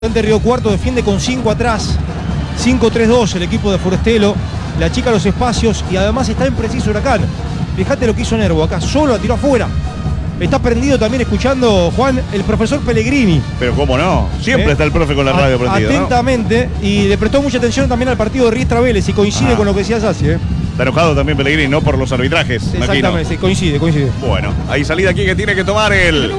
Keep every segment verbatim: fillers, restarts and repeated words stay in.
De Río Cuarto defiende con cinco atrás, cinco tres dos el equipo de Forestelo, le achica los espacios y además está en preciso Huracán. Fíjate lo que hizo Nervo acá, solo la tiró afuera. Está prendido también escuchando, Juan, el profesor Pellegrini. Pero cómo no, siempre ¿Eh? está el profe con la radio prendida, atentamente, ¿no? Y le prestó mucha atención también al partido de Riestra Vélez y coincide ah. con lo que decía Sassi, ¿eh? Está enojado también Pellegrini, no por los arbitrajes. Exactamente, sí, coincide, coincide. Bueno, hay salida aquí que tiene que tomar el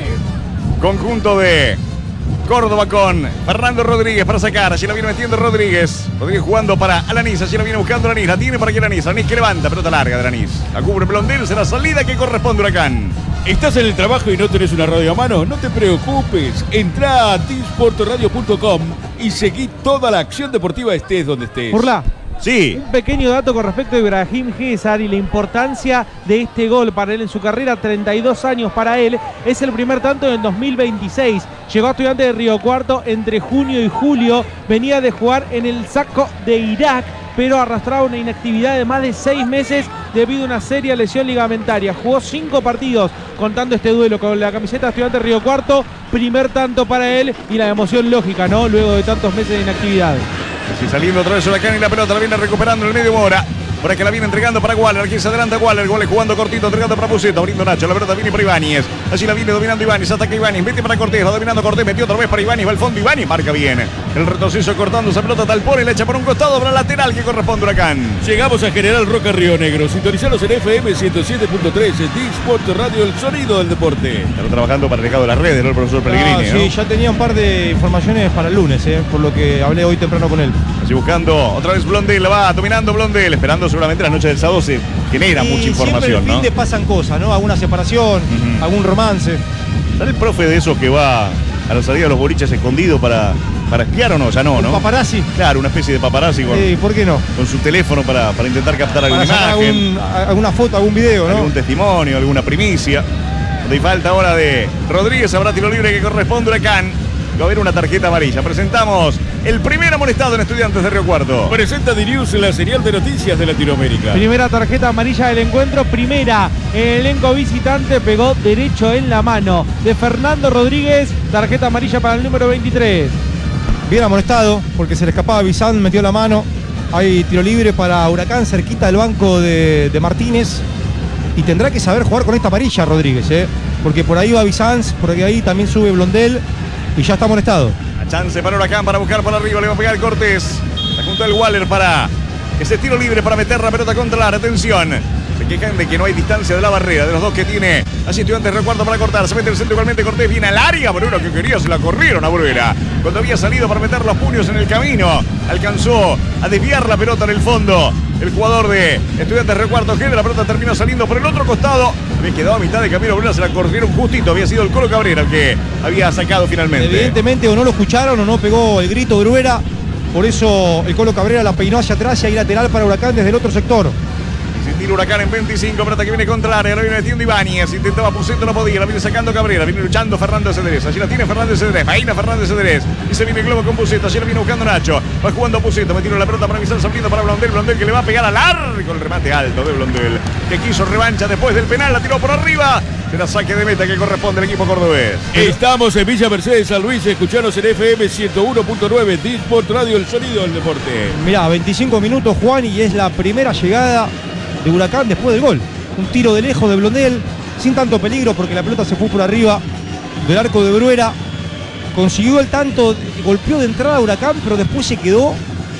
conjunto de Córdoba con Fernando Rodríguez para sacar. Allí la viene metiendo Rodríguez. Rodríguez jugando para Alanís. Allí la viene buscando Alanís. La tiene para que Alanís. Alanís que levanta. Pelota larga de Alanís. La cubre Blondel. Será salida que corresponde a Huracán. ¿Estás en el trabajo y no tenés una radio a mano? No te preocupes. Entrá a disport radio punto com y seguí toda la acción deportiva estés donde estés. Urlá. Sí. Un pequeño dato con respecto a Ibrahim Gézar y la importancia de este gol para él en su carrera, treinta y dos años para él, es el primer tanto en dos mil veintiséis. Llegó a Estudiantes de Río Cuarto entre junio y julio, venía de jugar en el Saco de Irak, pero arrastraba una inactividad de más de seis meses debido a una seria lesión ligamentaria. Jugó cinco partidos contando este duelo con la camiseta de Estudiantes de Río Cuarto, primer tanto para él y la emoción lógica, ¿no? Luego de tantos meses de inactividad. Así saliendo otra vez Huracán y la pelota la viene recuperando en el medio Mora. Por aquí la viene entregando para Waller. Aquí se adelanta Waller. Waller jugando cortito, entregando para Puceta. Abriendo Nacho. La pelota viene para Ibáñez. Allí la viene dominando Ibáñez. Ataca Ibáñez. Mete para Cortés. Va dominando Cortés. Metió otra vez para Ibáñez. Va al fondo. Ibáñez marca bien. El retroceso cortando esa pelota tal por y la echa por un costado para el lateral que corresponde a Huracán. Llegamos a General Roca Río Negro. Sintonizanos en F M ciento siete punto tres. Disport Radio, el sonido del deporte. Está trabajando para el legado de las redes, ¿no? El profesor Pellegrini. Ah, sí, ¿no? Ya tenía un par de informaciones para el lunes, ¿eh? Por lo que hablé hoy temprano con él. Así buscando otra vez Blondel. La va dominando Blondel. Esperando seguramente la noche del sábado se genera y mucha información, siempre el fin ¿no? de pasan cosas, ¿no? Alguna separación, uh-huh. algún romance. ¿Sale el profe de esos que va a la salida de los boliches escondido para, para espiar o no? Ya no, ¿no? ¿Un paparazzi? Claro, una especie de paparazzi con, eh, ¿por qué no? Con su teléfono para, para intentar captar para alguna imagen. Algún, alguna foto, algún video, ¿no? Algún testimonio, alguna primicia. Donde falta ahora de Rodríguez, habrá tiro libre que corresponde a Huracán. Va a haber una tarjeta amarilla. Presentamos el primer amonestado en Estudiantes de Río Cuarto. Presenta Dirius la serial de noticias de Latinoamérica. Primera tarjeta amarilla del encuentro. Primera, el elenco visitante pegó derecho en la mano de Fernando Rodríguez. Tarjeta amarilla para el número veintitrés. Bien amonestado porque se le escapaba Bizán, metió la mano. Hay tiro libre para Huracán cerquita del banco de, de Martínez. Y tendrá que saber jugar con esta amarilla Rodríguez, ¿eh? Porque por ahí va Bizán, por ahí también sube Blondel. Y ya está amonestado. La chance para Huracán para buscar por arriba. Le va a pegar Cortés. La junto al Waller para ese tiro libre para meter la pelota contra la atención. Se quejan de que no hay distancia de la barrera de los dos que tiene. Así Estudiantes recuerda para cortar. Se mete el centro igualmente Cortés. Viene al área. Bruera que quería. Se la corrieron a Bruera. Cuando había salido para meter los puños en el camino. Alcanzó a desviar la pelota en el fondo. El jugador de Estudiantes Recuarto G. La pelota terminó saliendo por el otro costado. Había quedado a mitad de camino. Bruera se la corrieron justito. Había sido el Colo Cabrera el que había sacado finalmente. Evidentemente o no lo escucharon o no pegó el grito Bruera. Por eso el Colo Cabrera la peinó hacia atrás y hay lateral para Huracán desde el otro sector. Sin tiro Huracán en veinticinco, pelota que viene contra el área, la viene metiendo Ibáñez, intentaba Puceta, no podía, la viene sacando Cabrera, viene luchando Fernández Cedrés, allí la tiene Fernández Cedrés, vaina Fernández Cedrés, y se viene el globo con Puceta, allí la viene buscando Nacho, va jugando Puceta, metiendo la pelota para Bizán, abriendo para Blondel, Blondel que le va a pegar al largo, el remate alto de Blondel, que quiso revancha después del penal, la tiró por arriba, será saque de meta que corresponde al equipo cordobés. Estamos en Villa Mercedes, San Luis, escuchanos en F M ciento uno punto nueve, Disport Radio, el sonido del deporte. Mirá, veinticinco minutos Juan y es la primera llegada de Huracán después del gol. Un tiro de lejos de Blondel, sin tanto peligro porque la pelota se fue por arriba del arco de Bruera. Consiguió el tanto, golpeó de entrada a Huracán, pero después se quedó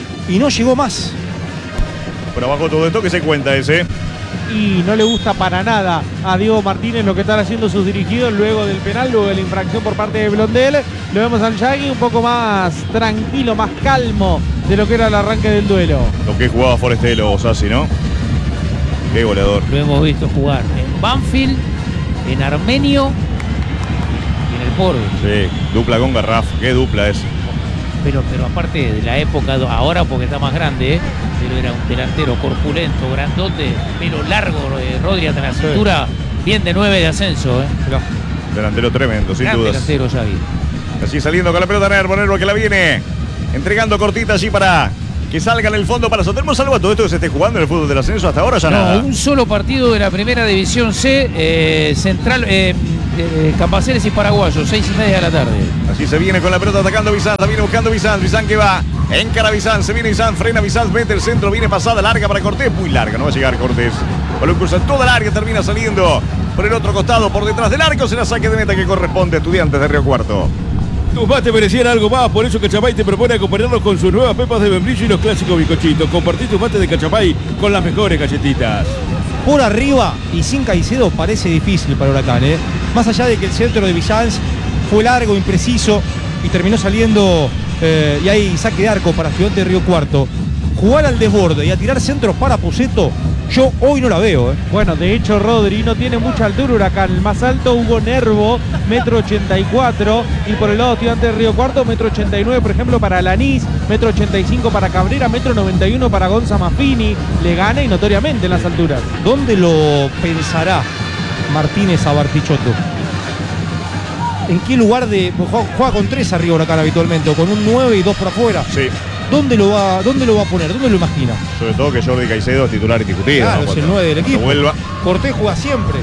y no llegó más. Por abajo todo esto que se cuenta ese. Y no le gusta para nada a Diego Martínez lo que están haciendo sus dirigidos luego del penal, luego de la infracción por parte de Blondel. Lo vemos al Yagui un poco más tranquilo, más calmo de lo que era el arranque del duelo. Lo que jugaba Forestelo o Sassi, ¿no? Qué goleador. Lo hemos visto jugar en Banfield, en Armenio y en el Porto. Sí, dupla con Garraf, qué dupla es. Pero, pero aparte de la época, ahora porque está más grande, ¿eh? Pero era un delantero corpulento, grandote, pelo largo, eh, Rodri hasta la cintura, sí. Bien de nueve de ascenso. ¿eh? Pero, delantero tremendo, sin gran dudas. delantero Yagui. Así saliendo con la pelota Nervo, Nervo que la viene entregando cortita allí para que salga en el fondo para Sotelmo. Salvo a todo esto que se esté jugando en el fútbol del ascenso hasta ahora ya no, nada. Un solo partido de la primera división C, eh, Central, eh, eh, Campaceres y Paraguayo, seis y media de la tarde. Así se viene con la pelota atacando Bizán, viene buscando Bizán, Bizán que va, encara Bizán, se viene Bizán, frena Bizán, mete el centro, viene pasada larga para Cortés, muy larga, no va a llegar Cortés. Balón cruza toda el área, termina saliendo por el otro costado, por detrás del arco, será saque de meta que corresponde a Estudiantes de Río Cuarto. Tus mates merecían algo más, por eso Cachamay te propone acompañarlos con sus nuevas pepas de membrillo y los clásicos bizcochitos. Compartí tus mates de Cachamay con las mejores galletitas. Por arriba y sin Caicedo parece difícil para Huracán, ¿eh? Más allá de que el centro de Bizanz fue largo, impreciso y terminó saliendo eh, y hay saque de arco para Estudiantes de Río Cuarto. Jugar al desborde y a tirar centros para Puceto, yo hoy no la veo, ¿eh? Bueno, de hecho, Rodri no tiene mucha altura Huracán. El más alto, Hugo Nervo, metro ochenta y cuatro. Y por el lado Estudiantes de Río Cuarto, metro ochenta y nueve, por ejemplo, para Lanís, metro ochenta y cinco para Cabrera, metro noventa y uno para Gonza Maffini. Le gana y notoriamente en las alturas. ¿Dónde lo pensará Martínez a Bartichotto? ¿En qué lugar de...? Juega, juega con tres arriba Huracán habitualmente, o con un nueve y dos por afuera. Sí. ¿Dónde lo va, dónde lo va a poner? ¿Dónde lo imagina? Sobre todo que Jordi Caicedo es titular indiscutido. Claro, ¿no? es el nueve del equipo. Vuelva. Cortés juega siempre.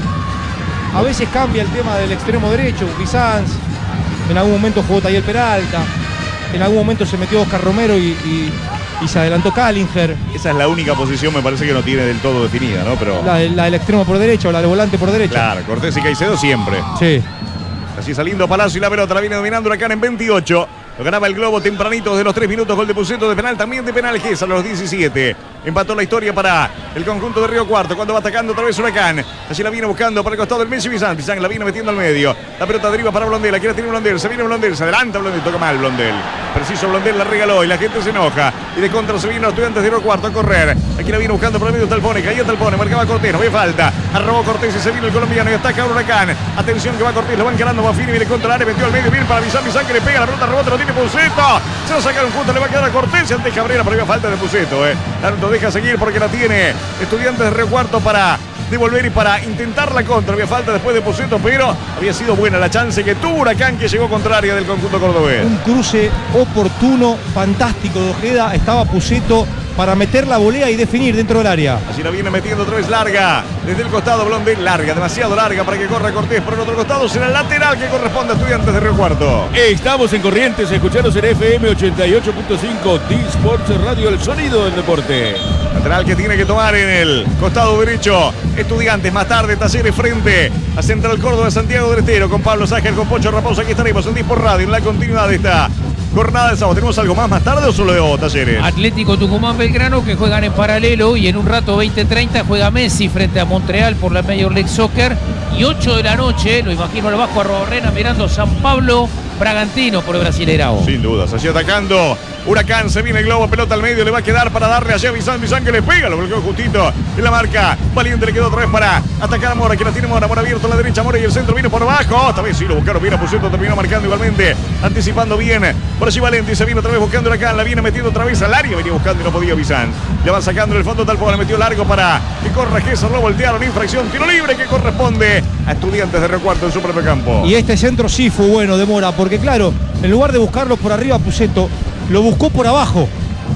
A veces cambia el tema del extremo derecho, Bizanz. En algún momento jugó Tayel Peralta. En algún momento se metió Oscar Romero y, y, y se adelantó Callinger. Esa es la única posición, me parece que no tiene del todo definida, ¿no? Pero La, la del extremo por derecha o la del volante por derecha. claro, Cortés y Caicedo siempre. Sí. Así saliendo Palacio y la pelota la viene dominando Huracán en veintiocho. Lo ganaba el Globo tempranito de los tres minutos. Gol de Puceto de penal, también de penal Gesa a los diecisiete. Empató la historia para el conjunto de Río Cuarto cuando va atacando otra vez Huracán. Allí la viene buscando para el costado del Messi Bizán. Bizán la viene metiendo al medio. La pelota deriva para Blondel. Aquí la tiene Blondel. Se viene Blondel. Se adelanta Blondel. Toca mal Blondel. Preciso Blondel la regaló y la gente se enoja. Y de contra se vienen los Estudiantes de Río Cuarto a correr. Aquí la viene buscando por el medio Talpone. Caía Talpone. Marcaba Cortés. No ve falta. Arrobó Cortés y se vino el colombiano y ataca a Huracán. Atención que va Cortés. Lo va encarando Maffini. Viene contra el área. Metió al medio. Viene para Bizán. Bizán que le pega. La pelota rebote. Lo tiene Puceto. Se lo sacaron juntos. Le va a quedar a Cortés. Ante Cabrera. Pero había falta de Puceto. Eh. Tanto deja seguir porque la tiene Estudiantes de Río Cuarto para devolver y para intentar la contra. Había falta después de Puceto, pero había sido buena la chance que tuvo Huracán, que llegó contraria del conjunto cordobés. Un cruce oportuno, fantástico de Ojeda. Estaba Puceto para meter la volea y definir dentro del área. Así la viene metiendo otra vez larga. Desde el costado Blondel, larga, demasiado larga para que corra Cortés. Por el otro costado será el lateral que corresponde a Estudiantes de Río Cuarto. Estamos en Corrientes, escucharos en F M ochenta y ocho punto cinco, D-Sports Radio, el sonido del deporte. Lateral que tiene que tomar en el costado derecho Estudiantes, más tarde Talleres frente a Central Córdoba, Santiago del Estero, con Pablo Ságer, con Pocho Raposo. Aquí estaremos en D-Sport Radio en la continuidad de esta jornada de sábado. ¿Tenemos algo más más tarde o solo de Talleres? Atlético Tucumán Belgrano, que juegan en paralelo, y en un rato veinte treinta juega Messi frente a Montreal por la Major League Soccer. Y ocho de la noche, lo imagino al Vasco Arrobarrena mirando San Pablo Bragantino por el Brasileirao. Sin dudas, así atacando Huracán, se viene el globo, pelota al medio, le va a quedar para darle allá a Bizán, Bizán que le pega, lo bloqueó justito en la marca. Valiente le quedó otra vez para atacar a Mora, que la tiene Mora, Mora abierto a la derecha, Mora y el centro viene por abajo. Esta vez sí lo buscaron bien a Puceto, terminó marcando igualmente, anticipando bien. Por allí Valente y se viene otra vez buscando Huracán, la viene metiendo otra vez al área, venía buscando y no podía Bizán. Le van sacando en el fondo Talpo, le metió largo para que corra Gesa, lo voltearon, infracción, tiro libre que corresponde a Estudiantes de Río Cuarto en su propio campo. Y este centro sí fue bueno de Mora, porque claro, en lugar de buscarlo por arriba Puceto, lo buscó por abajo.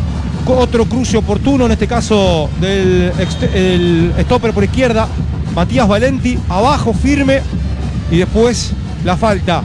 Otro cruce oportuno, en este caso del el stopper por izquierda, Matías Valenti, abajo firme, y después la falta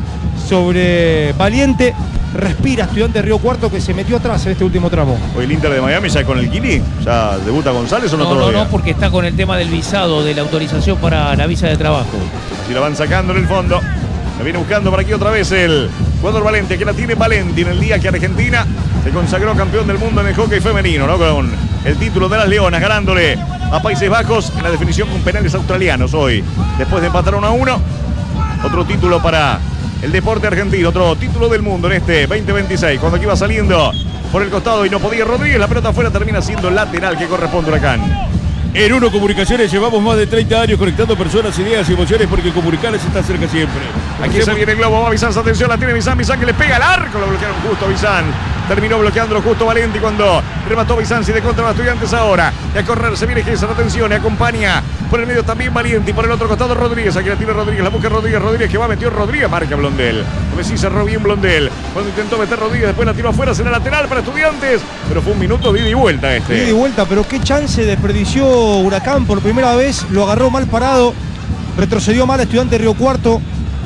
sobre Valiente. Respira Estudiante de Río Cuarto, que se metió atrás en este último tramo. Hoy el Inter de Miami ya con el Kili, ya debuta González o no, No, todavía. no, no, porque está con el tema del visado, de la autorización para la visa de trabajo. Así la van sacando en el fondo. La viene buscando por aquí otra vez el jugador Valente, que la tiene Valenti en el día que Argentina se consagró campeón del mundo en el hockey femenino, ¿no? Con el título de las Leonas, ganándole a Países Bajos en la definición con penales australianos hoy. Después de empatar uno a uno, otro título para el deporte argentino, otro título del mundo en este veinte veintiséis. Cuando aquí va saliendo por el costado y no podía Rodríguez, la pelota afuera, termina siendo lateral que corresponde a Huracán. En Uno Comunicaciones llevamos más de treinta años conectando personas, ideas y emociones, porque comunicarles está cerca siempre. Aquí se viene el globo, va Bizán, atención, la tiene Bizán, Bizán que le pega al arco, lo bloquearon justo Bizán. Terminó bloqueándolo justo Valenti cuando remató Bizán, y de contra los Estudiantes ahora. Y a correr se viene Gesa, atención, y acompaña por el medio también Valenti, por el otro costado Rodríguez, aquí la tiene Rodríguez, la busca Rodríguez, Rodríguez que va, metió Rodríguez, marca Blondel. Porque sí cerró bien Blondel. Cuando intentó meter Rodríguez, después la tiró afuera, será lateral para Estudiantes, pero fue un minuto de ida y vuelta este. Ida y vuelta, pero qué chance desperdició Huracán por primera vez, lo agarró mal parado, retrocedió mal Estudiante de Río Cuarto,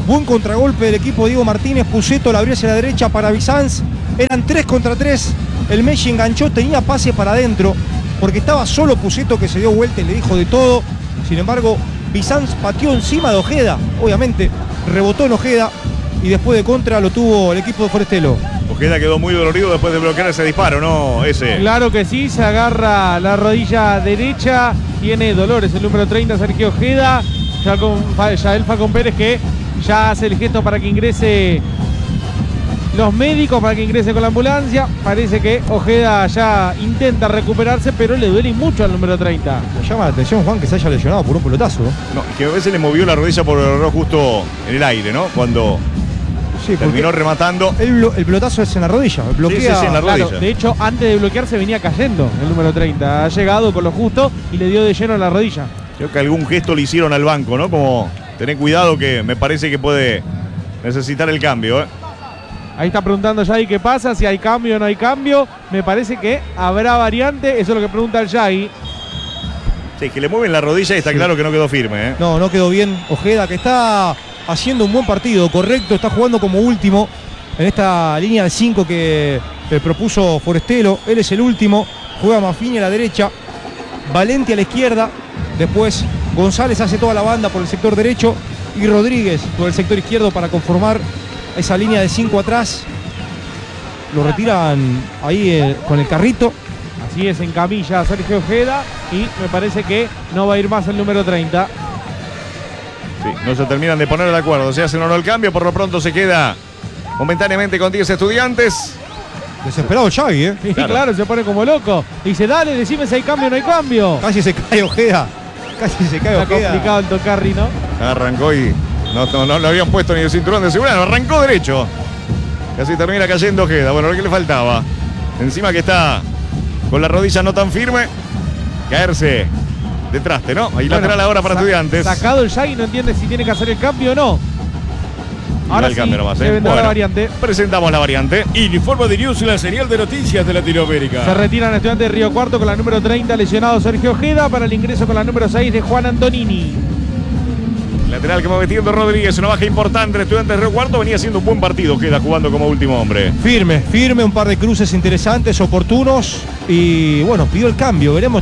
Buen contragolpe del equipo de Diego Martínez. Puceto la abrió hacia la derecha para Bizanz. Eran tres contra tres. El Messi enganchó, tenía pase para adentro, porque estaba solo Puceto, que se dio vuelta y le dijo de todo. Sin embargo, Bizanz pateó encima de Ojeda. Obviamente, rebotó en Ojeda. Y después de contra lo tuvo el equipo de Forestelo. Ojeda quedó muy dolorido después de bloquear ese disparo, ¿no? Ese. Claro que sí, se agarra la rodilla derecha. Tiene dolores el número treinta, Sergio Ojeda. Ya, con, ya el Falcón Pérez que ya hace el gesto para que ingrese los médicos, para que ingrese con la ambulancia. Parece que Ojeda ya intenta recuperarse, pero le duele mucho al número treinta. Me llama la atención, Juan, que se haya lesionado por un pelotazo. No, que a veces le movió la rodilla por el error justo en el aire, ¿no? Cuando sí, terminó rematando. El, el pelotazo es en la rodilla. Bloquea, sí, sí, sí, en la rodilla. Claro, de hecho, antes de bloquearse venía cayendo el número treinta. Ha llegado con lo justo y le dio de lleno a la rodilla. Creo que algún gesto le hicieron al banco, ¿no? Como tener cuidado, que me parece que puede necesitar el cambio, ¿eh? Ahí está preguntando Yagi qué pasa, si hay cambio o no hay cambio. Me parece que habrá variante, eso es lo que pregunta el Yagi. Sí, que le mueven la rodilla y está sí. claro que no quedó firme, ¿eh? No, no quedó bien Ojeda, que está haciendo un buen partido, correcto, está jugando como último en esta línea de cinco que le propuso Forestelo. Él es el último, juega Maffini a la derecha, Valenti a la izquierda, después González hace toda la banda por el sector derecho y Rodríguez por el sector izquierdo para conformar esa línea de cinco atrás. Lo retiran ahí eh, con el carrito. Así es, en camilla Sergio Ojeda y me parece que no va a ir más el número treinta. Sí, no se terminan de poner de acuerdo. Se hace o no el cambio, por lo pronto se queda momentáneamente con diez estudiantes. Desesperado Yagi, ¿eh? Sí, claro. claro, se pone como loco. Dice, dale, decime si hay cambio o no hay cambio. Casi se cae Ojeda. Casi se cae Está Ojeda. Está complicado el Tocarri, ¿no? Arrancó y no, no, no le habían puesto ni el cinturón de seguridad. Arrancó derecho. Casi termina cayendo Ojeda. Bueno, lo que le faltaba. Encima que está con la rodilla no tan firme. Caerse de traste, ¿no? Ahí bueno, lateral ahora para Estudiantes. Sacado el Yagi, no entiende si tiene que hacer el cambio o no. Ahora el sí, cambio nomás, ¿eh? se vendrá Bueno, la variante. Presentamos la variante. Informa de News, la señal de noticias de Latinoamérica. Se retiran Estudiantes de Río Cuarto con la número treinta, lesionado Sergio Ojeda, para el ingreso con la número seis de Juan Antonini. Lateral que va metiendo Rodríguez, una baja importante de Estudiantes de Río Cuarto. Venía haciendo un buen partido, queda jugando como último hombre. Firme, firme, un par de cruces interesantes, oportunos. Y bueno, pidió el cambio. Veremos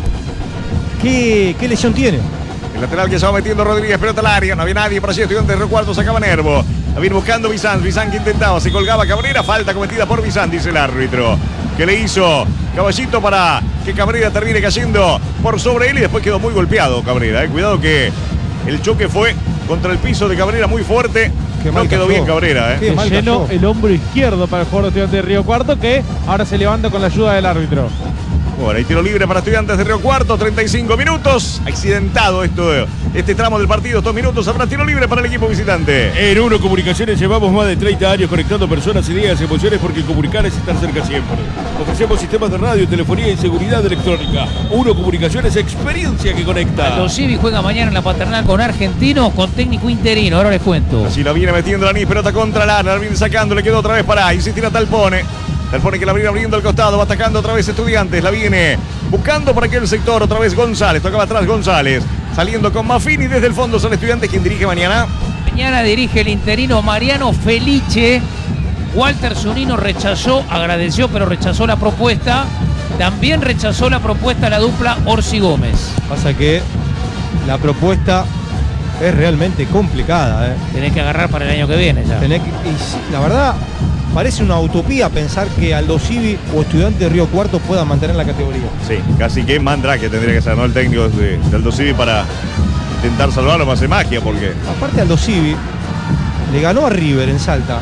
qué, qué lesión tiene. El lateral que se va metiendo Rodríguez, pelota al área. No había nadie por allí. Estudiantes de Río Cuarto sacaba Nervo. La viene buscando Bizanz. Bizanz que intentaba, se colgaba Cabrera. Falta cometida por Bizanz, dice el árbitro. Que le hizo Caballito para que Cabrera termine cayendo por sobre él. Y después quedó muy golpeado Cabrera. Eh. Cuidado que el choque fue contra el piso de Cabrera muy fuerte. Qué no quedó cayó. bien Cabrera. Eh. Se llenó el hombro izquierdo para el jugador de Estudiantes de Río Cuarto, que ahora se levanta con la ayuda del árbitro. Bueno, hay tiro libre para Estudiantes de Río Cuarto, treinta y cinco minutos. Accidentado esto, este tramo del partido, dos minutos. Habrá tiro libre para el equipo visitante. En Uno Comunicaciones llevamos más de treinta años conectando personas, ideas, emociones, porque comunicar es estar cerca siempre. Ofrecemos sistemas de radio, telefonía y seguridad electrónica. Uno Comunicaciones, experiencia que conecta. Aldo Civi juega mañana en la Paternal con Argentinos, con técnico interino. Ahora les cuento. Así la viene metiendo la Nis, pelota contra Lara, la viene sacando, le quedó otra vez para insistir a Talpone. Talpone que la viene abriendo al costado, va atacando otra vez Estudiantes, la viene buscando por aquel sector, otra vez González, tocaba atrás González, saliendo con Maffini desde el fondo, son Estudiantes quien dirige mañana. Mañana dirige el interino Mariano Felice. Walter Zunino rechazó, agradeció, pero rechazó la propuesta. También rechazó la propuesta la dupla Orsi Gómez. Pasa que la propuesta es realmente complicada, ¿eh? Tenés que agarrar para el año que viene ya. Tenés que, y sí, la verdad, parece una utopía pensar que Aldo Civi o Estudiantes de Río Cuarto puedan mantener la categoría. Sí, casi que Mandrake tendría que ser, ¿no? El técnico de, de Aldo Civi para intentar salvarlo, más de magia, porque... Aparte Aldo Civi le ganó a River en Salta.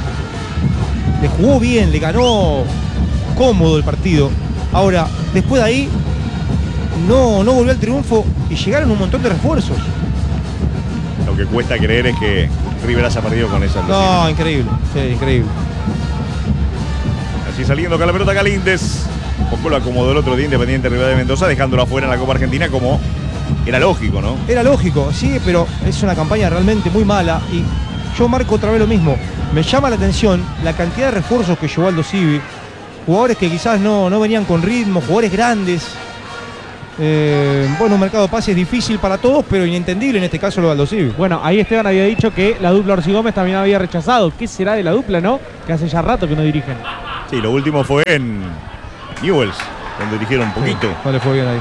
Le jugó bien, le ganó cómodo el partido. Ahora, después de ahí, no, no volvió al triunfo y llegaron un montón de refuerzos. Lo que cuesta creer es que River haya perdido con esa. No, increíble, sí, increíble. Así saliendo con la pelota Galíndez. Un poco lo acomodó el otro día Independiente Rivadavia de Mendoza, dejándolo afuera en la Copa Argentina, como era lógico, ¿no? Era lógico, sí, pero es una campaña realmente muy mala. Y yo marco otra vez lo mismo. Me llama la atención la cantidad de refuerzos que llevó Aldo Civi. Jugadores que quizás no, no venían con ritmo, jugadores grandes. Eh, bueno, un mercado de pases difícil para todos, pero inentendible en este caso lo de Aldo Civi. Bueno, ahí Esteban había dicho que la dupla Orsi Gómez también había rechazado. ¿Qué será de la dupla, no? Que hace ya rato que no dirigen. Sí, lo último fue en Newells, donde dirigieron un poquito. Sí, no le fue bien ahí.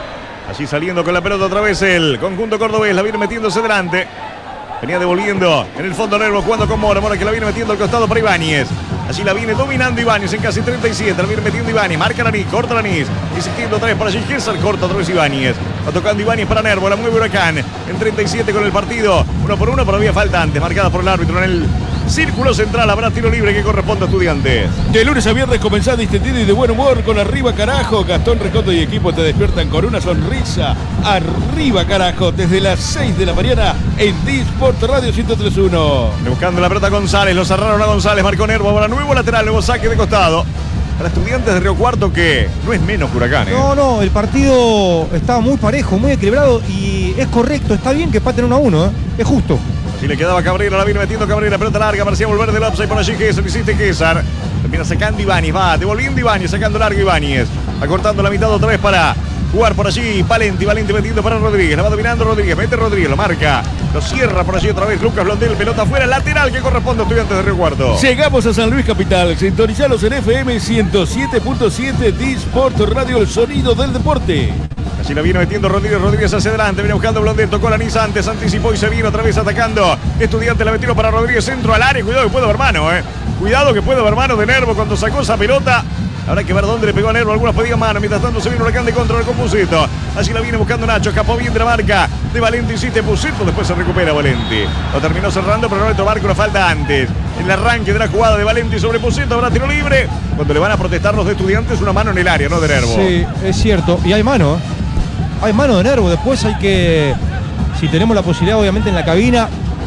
Así saliendo con la pelota otra vez el conjunto cordobés, la viene metiéndose delante. Venía devolviendo en el fondo Nervo, jugando con Mora. Mora que la viene metiendo al costado para Ibáñez. Allí la viene dominando Ibáñez en casi treinta y siete. La viene metiendo Ibáñez. Marca Lanís, corta Lanís. Insistiendo otra vez para allí. Gesser corta otra vez Ibáñez. Va tocando Ibáñez para Nervo. La mueve Huracán. En treinta y siete con el partido. Uno por uno, pero había falta antes. Marcada por el árbitro en el círculo central. Habrá tiro libre que corresponde a Estudiantes. De lunes a viernes comenzá distendido y de buen humor con Arriba Carajo. Gastón Recondo y equipo te despiertan con una sonrisa. Arriba Carajo, desde las seis de la mañana en D-Sport Radio ciento tres punto uno. Buscando la pelota González, lo cerraron a González, marcó Nervo, ahora nuevo lateral, nuevo saque de costado. Para Estudiantes de Río Cuarto, que no es menos que Huracán, ¿eh? No, no, el partido estaba muy parejo, muy equilibrado y es correcto, está bien que empaten uno a uno, ¿eh? Es justo. Así le quedaba Cabrera, la viene metiendo Cabrera, pelota larga, parecía volver del upside por allí, César, hiciste César. Termina sacando Ibáñez, va, devolviendo Ibáñez, sacando largo Ibáñez. Acortando la mitad otra vez para jugar por allí Valenti, Valenti metiendo para Rodríguez, la va dominando Rodríguez, mete Rodríguez, lo marca, lo cierra por allí otra vez Lucas Blondel, pelota afuera, lateral que corresponde a Estudiantes de Río Cuarto. Llegamos a San Luis Capital, sintonizalos en F M ciento siete punto siete, D-Sport Radio, el sonido del deporte. Así la viene metiendo Rodríguez, Rodríguez hacia adelante, viene buscando Blondel, tocó Lanís antes, anticipó y se vino otra vez atacando. Estudiantes la metió para Rodríguez, centro al área, cuidado que puede haber mano, eh. Cuidado que puede haber mano de Nervo cuando sacó esa pelota. Habrá que ver dónde le pegó a Nervo, algunas pedían mano, mientras tanto se viene Huracán de contra el Compusito. Así la viene buscando Nacho, escapó bien de la marca de Valenti, insiste Pusito, después se recupera Valenti. Lo terminó cerrando, pero no le tomaron una falta antes. El arranque de la jugada de Valenti sobre Pusito, habrá tiro libre. Cuando le van a protestar los de Estudiantes, una mano en el área, no de Nervo. Sí, es cierto, y hay mano, ¿eh? Hay mano de Nervo, después hay que, si tenemos la posibilidad obviamente en la cabina,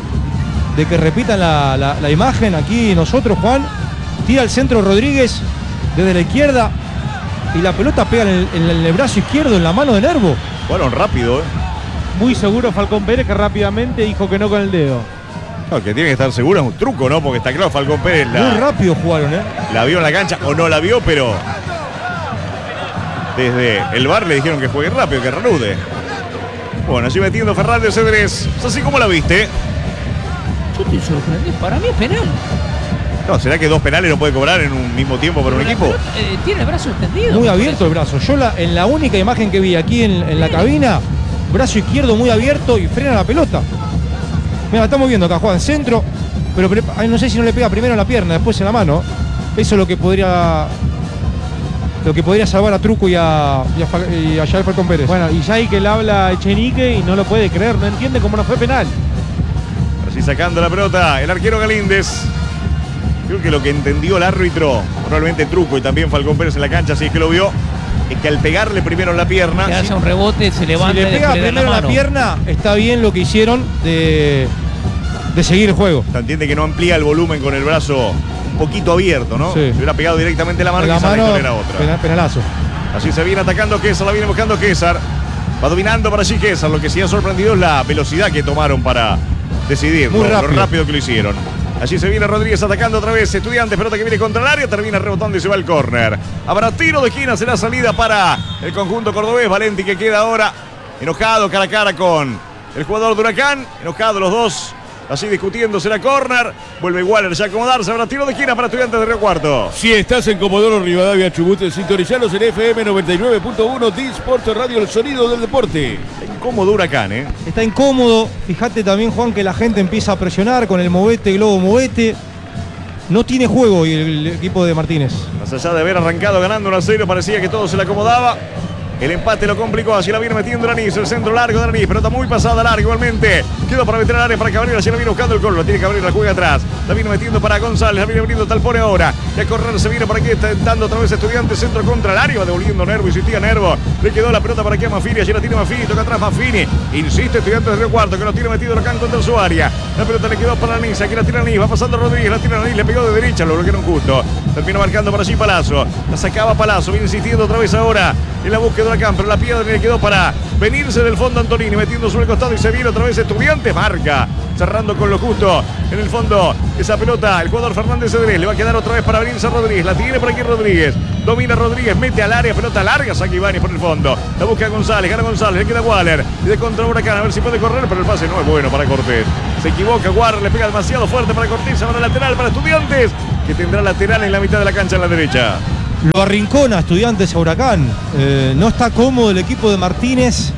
de que repitan la, la, la imagen aquí nosotros, Juan, tira al centro Rodríguez desde la izquierda y la pelota pega en el, en el brazo izquierdo, en la mano de Nervo. Bueno, rápido, ¿eh? Muy seguro Falcón Pérez, que rápidamente dijo que no con el dedo. No, que tiene que estar seguro es un truco, ¿no? Porque está claro, Falcón Pérez la, Muy rápido jugaron, ¿eh? la vio en la cancha o no la vio, pero desde el bar le dijeron que juegue rápido, que reanude. Bueno, allí metiendo Fernández Cedrés. Es así como la viste. Yo estoy sorprendido. Para mí es penal. No, ¿será que dos penales no puede cobrar en un mismo tiempo para un La equipo? pelota, eh, tiene el brazo extendido. Muy abierto el brazo. Yo la, en la única imagen que vi aquí en, en la cabina, brazo izquierdo muy abierto y frena la pelota. Mira, estamos viendo acá, Juan, centro, pero pre- ay, no sé si no le pega primero en la pierna, después en la mano. Eso es lo que podría lo que podría salvar a Truco y a, y a, Fa- y a Yael Falcón Pérez. Bueno, y ya hay que le habla a Echenique y no lo puede creer, no entiende cómo no fue penal. Así sacando la pelota, el arquero Galíndez. Creo que lo que entendió el árbitro, probablemente Truco y también Falcón Pérez en la cancha, si es que lo vio, es que al pegarle primero en la pierna, Que hace un rebote, se si levanta le y pega después le da primero en la mano. pierna, está bien lo que hicieron de, de seguir el juego. se entiende que no amplía el volumen con el brazo un poquito abierto, ¿no? Sí. Si hubiera pegado directamente la mano, La quizá la mano, historia era otra. penal- penalazo. Así se viene atacando César, la viene buscando César. Va dominando para allí César. Lo que sí ha sorprendido es la velocidad que tomaron para decidir. Muy lo, rápido. lo rápido que lo hicieron. Allí se viene Rodríguez atacando otra vez. Estudiantes, pelota que viene contra el área. Termina rebotando y se va al córner. Habrá tiro de esquina, será salida para el conjunto cordobés. Valenti que queda ahora enojado cara a cara con el jugador de Huracán. Enojado los dos. Así discutiendo, será córner. Vuelve Waller ya a acomodarse. Habrá tiro de esquina para Estudiantes de Río Cuarto. Si estás en Comodoro Rivadavia, Chubut, sintonizalos en F M noventa y nueve punto uno, D-Sport Radio, el sonido del deporte. Incómodo Huracán, ¿eh? Está incómodo. Fíjate también, Juan, que la gente empieza a presionar con el movete, globo, movete. No tiene juego y el, el equipo de Martínez. Más allá de haber arrancado ganando uno a cero, parecía que todo se le acomodaba. El empate lo complicó, así la viene metiendo Lanís, el centro largo de Lanís, pelota muy pasada larga igualmente. Quedó para meter al área para Cabrera, así la viene buscando el gol, lo tiene Cabrera, la juega atrás. La viene metiendo para González, la viene abriendo Talpone ahora. Y a correr se viene por aquí, está entrando otra vez Estudiantes, centro contra el área, va devolviendo Nervo, insistía Nervo. Le quedó la pelota para aquí a Mafini, allí la tiene Mafini, toca atrás Mafini. Insiste Estudiantes de Río Cuarto, que lo tiene metido Huracán contra su área. La pelota le quedó para Lanís, aquí la tira Lanís, va pasando Rodríguez, la tira Lanís, le pegó de derecha, lo bloquearon justo. Terminó marcando para allí Palazzo, la sacaba Palazzo, viene insistiendo otra vez ahora en la búsqueda de Huracán, pero la piedra le quedó para venirse del fondo Antonini, metiendo sobre el costado y se viene otra vez Estudiantes, marca cerrando con lo justo. En el fondo, esa pelota, el jugador Fernández Cedrés, le va a quedar otra vez para Brinza Rodríguez. La tiene por aquí Rodríguez. Domina Rodríguez, mete al área, pelota larga, saca Ibáñez por el fondo. La busca González, gana González, le queda Waller. Y de contra Huracán, a ver si puede correr, pero el pase no es bueno para Cortés. Se equivoca Waller, le pega demasiado fuerte para Cortés. Ahora lateral para Estudiantes, que tendrá lateral en la mitad de la cancha en la derecha. Lo arrincona Estudiantes a Huracán. Eh, no está cómodo el equipo de Martínez.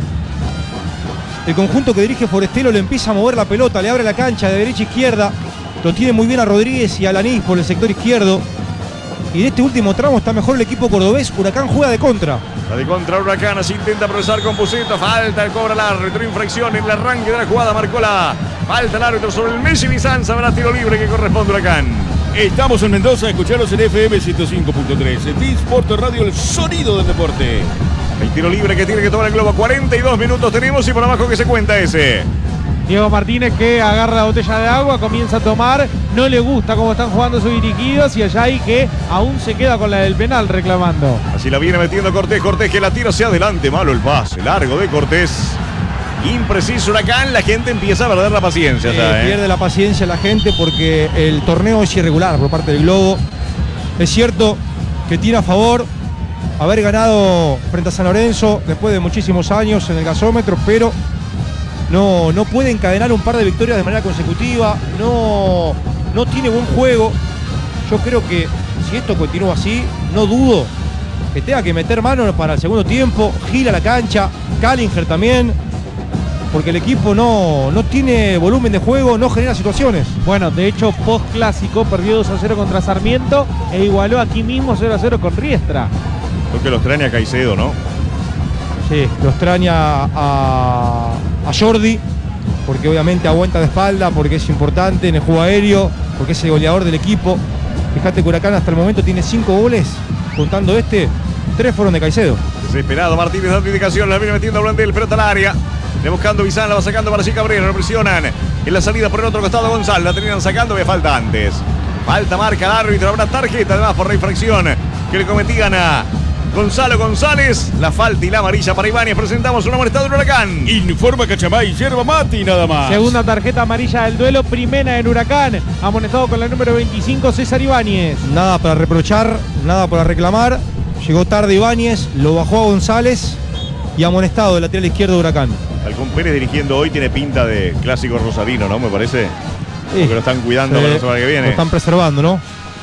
El conjunto que dirige Forestelo le empieza a mover la pelota, le abre la cancha de derecha a izquierda. Lo tiene muy bien a Rodríguez y a Lanís por el sector izquierdo. Y en este último tramo está mejor el equipo cordobés. Huracán juega de contra. La de contra Huracán, así intenta progresar con Pusito. Falta, el cobra el árbitro, infracción en el arranque de la jugada. Marcó la falta el árbitro sobre el Messi Bizanza. Habrá tiro libre que corresponde a Huracán. Estamos en Mendoza, escucharos en F M ciento cinco punto tres. T-Sport Radio, el sonido del deporte. El tiro libre que tiene que tomar el globo. cuarenta y dos minutos tenemos y por abajo que se cuenta ese. Diego Martínez que agarra la botella de agua, comienza a tomar, no le gusta cómo están jugando sus dirigidos y allá hay que aún se queda con la del penal reclamando. Así la viene metiendo Cortés, Cortés que la tira hacia adelante, malo el pase, largo de Cortés. Impreciso Huracán, la gente empieza a perder la paciencia. Eh, ya, ¿eh? Pierde la paciencia la gente porque el torneo es irregular por parte del Globo. Es cierto que tiene a favor haber ganado frente a San Lorenzo después de muchísimos años en el gasómetro, pero no, no puede encadenar un par de victorias de manera consecutiva, no, no tiene buen juego. Yo creo que si esto continúa así, no dudo que tenga que meter mano para el segundo tiempo, gira la cancha, Callinger también, porque el equipo no, no tiene volumen de juego, no genera situaciones. Bueno, de hecho, post clásico perdió dos a cero contra Sarmiento e igualó aquí mismo cero a cero con Riestra. Creo que lo extraña Caicedo, ¿no? Sí, lo extraña a, a Jordi, porque obviamente aguanta de espalda, porque es importante en el juego aéreo, porque es el goleador del equipo. Fíjate que Huracán hasta el momento tiene cinco goles, contando este, tres fueron de Caicedo. Desesperado Martínez dando indicación, la viene metiendo a Blandel, pelota al área. Le buscando Bizán, la va sacando para allí Cabrera, lo presionan. En la salida por el otro costado González, la terminan sacando, me falta antes. Falta, marca el árbitro, habrá tarjeta además por la infracción que le cometían a Gonzalo González. La falta y la amarilla para Ibáñez. Presentamos un amonestado del Huracán. Informa Cachamay, yerba mate y nada más. Segunda tarjeta amarilla del duelo, primera en Huracán. Amonestado con la número veinticinco, César Ibáñez. Nada para reprochar, nada para reclamar. Llegó tarde Ibáñez, lo bajó a González y amonestado del lateral izquierdo de Huracán. Halcón Pérez dirigiendo hoy tiene pinta de clásico rosarino, ¿no? Me parece. Sí. Porque lo están cuidando Sí, para la semana que viene. Lo están preservando, ¿no?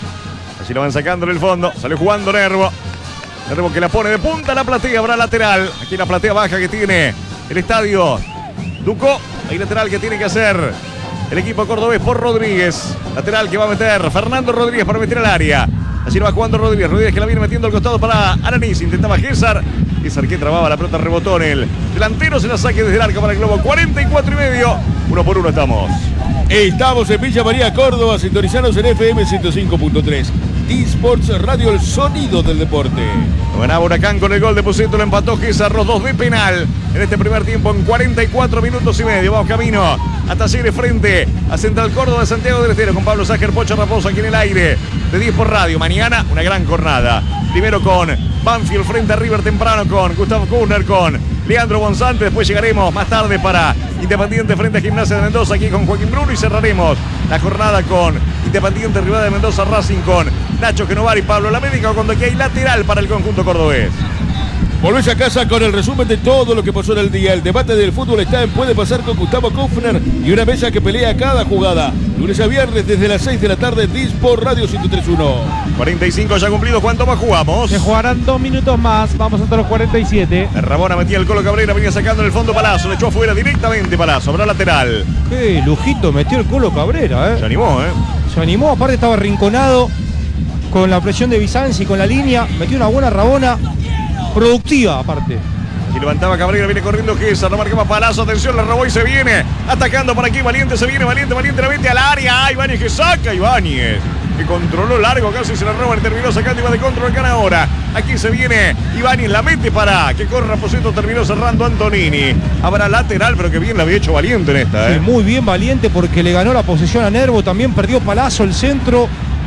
Así lo van sacando en el fondo. Sale jugando Nervo. Nervo que la pone de punta a la platea. Habrá lateral. Aquí la platea baja que tiene el estadio Ducó. Hay lateral que tiene que hacer el equipo cordobés por Rodríguez. Lateral que va a meter Fernando Rodríguez para meter al área. Así lo va jugando Rodríguez. Rodríguez que la viene metiendo al costado para Aranís. Intentaba Gésar. Gésar que trababa la pelota, rebotó en el delantero. Se la saque desde el arco para el globo. cuarenta y cuatro y medio. Uno por uno estamos. Estamos en Villa María, Córdoba, sintonizados en F M ciento cinco punto tres. T-Sports Radio, el sonido del deporte. Lo ganaba Huracán con el gol de Pusito, lo empató Gésar, los dos de penal en este primer tiempo en cuarenta y cuatro minutos y medio. Vamos camino a Talleres frente a Central Córdoba de Santiago del Estero con Pablo Ságer, Pocho Raposo aquí en el aire de diez por radio. Mañana una gran jornada. Primero con Banfield frente a River temprano con Gustavo Kuhner, con Leandro Bonzante. Después llegaremos más tarde para Independiente frente a Gimnasia de Mendoza aquí con Joaquín Bruno y cerraremos la jornada con Independiente Rivadavia de Mendoza Racing con Nacho Genovar y Pablo Lamérica, cuando aquí hay lateral para el conjunto cordobés. Volvés a casa con el resumen de todo lo que pasó en el día. El debate del fútbol está en Puede Pasar con Gustavo Kufner y una mesa que pelea cada jugada. Lunes a viernes desde las seis de la tarde, T-Sport Radio ciento tres punto uno. cuarenta y cinco ya cumplidos, ¿cuánto más jugamos? Se jugarán dos minutos más, vamos hasta los cuarenta y siete. Rabona metía el Colo Cabrera, venía sacando en el fondo Palazzo, le echó afuera directamente Palazzo, habrá lateral. Qué lujito metió el Colo Cabrera, ¿eh? Se animó, ¿eh? Se animó, aparte estaba rinconado con la presión de Bizanzi, con la línea, metió una buena Rabona, productiva aparte. Y levantaba Cabrera, viene corriendo Gésar, no marca más Palazzo, atención, la robó y se viene atacando por aquí, Valiente se viene, Valiente, Valiente la mete al área, ¡ay, Ibáñez que saca, Ibáñez! Que controló largo, casi se la roba, le terminó sacando, iba de control Huracán ahora. Aquí se viene Ibáñez, la mete para que corra Raposito, terminó cerrando Antonini. Habrá lateral, pero que bien la había hecho Valiente en esta, ¿eh? Sí, muy bien Valiente porque le ganó la posesión a Nervo, también perdió Palazzo el centro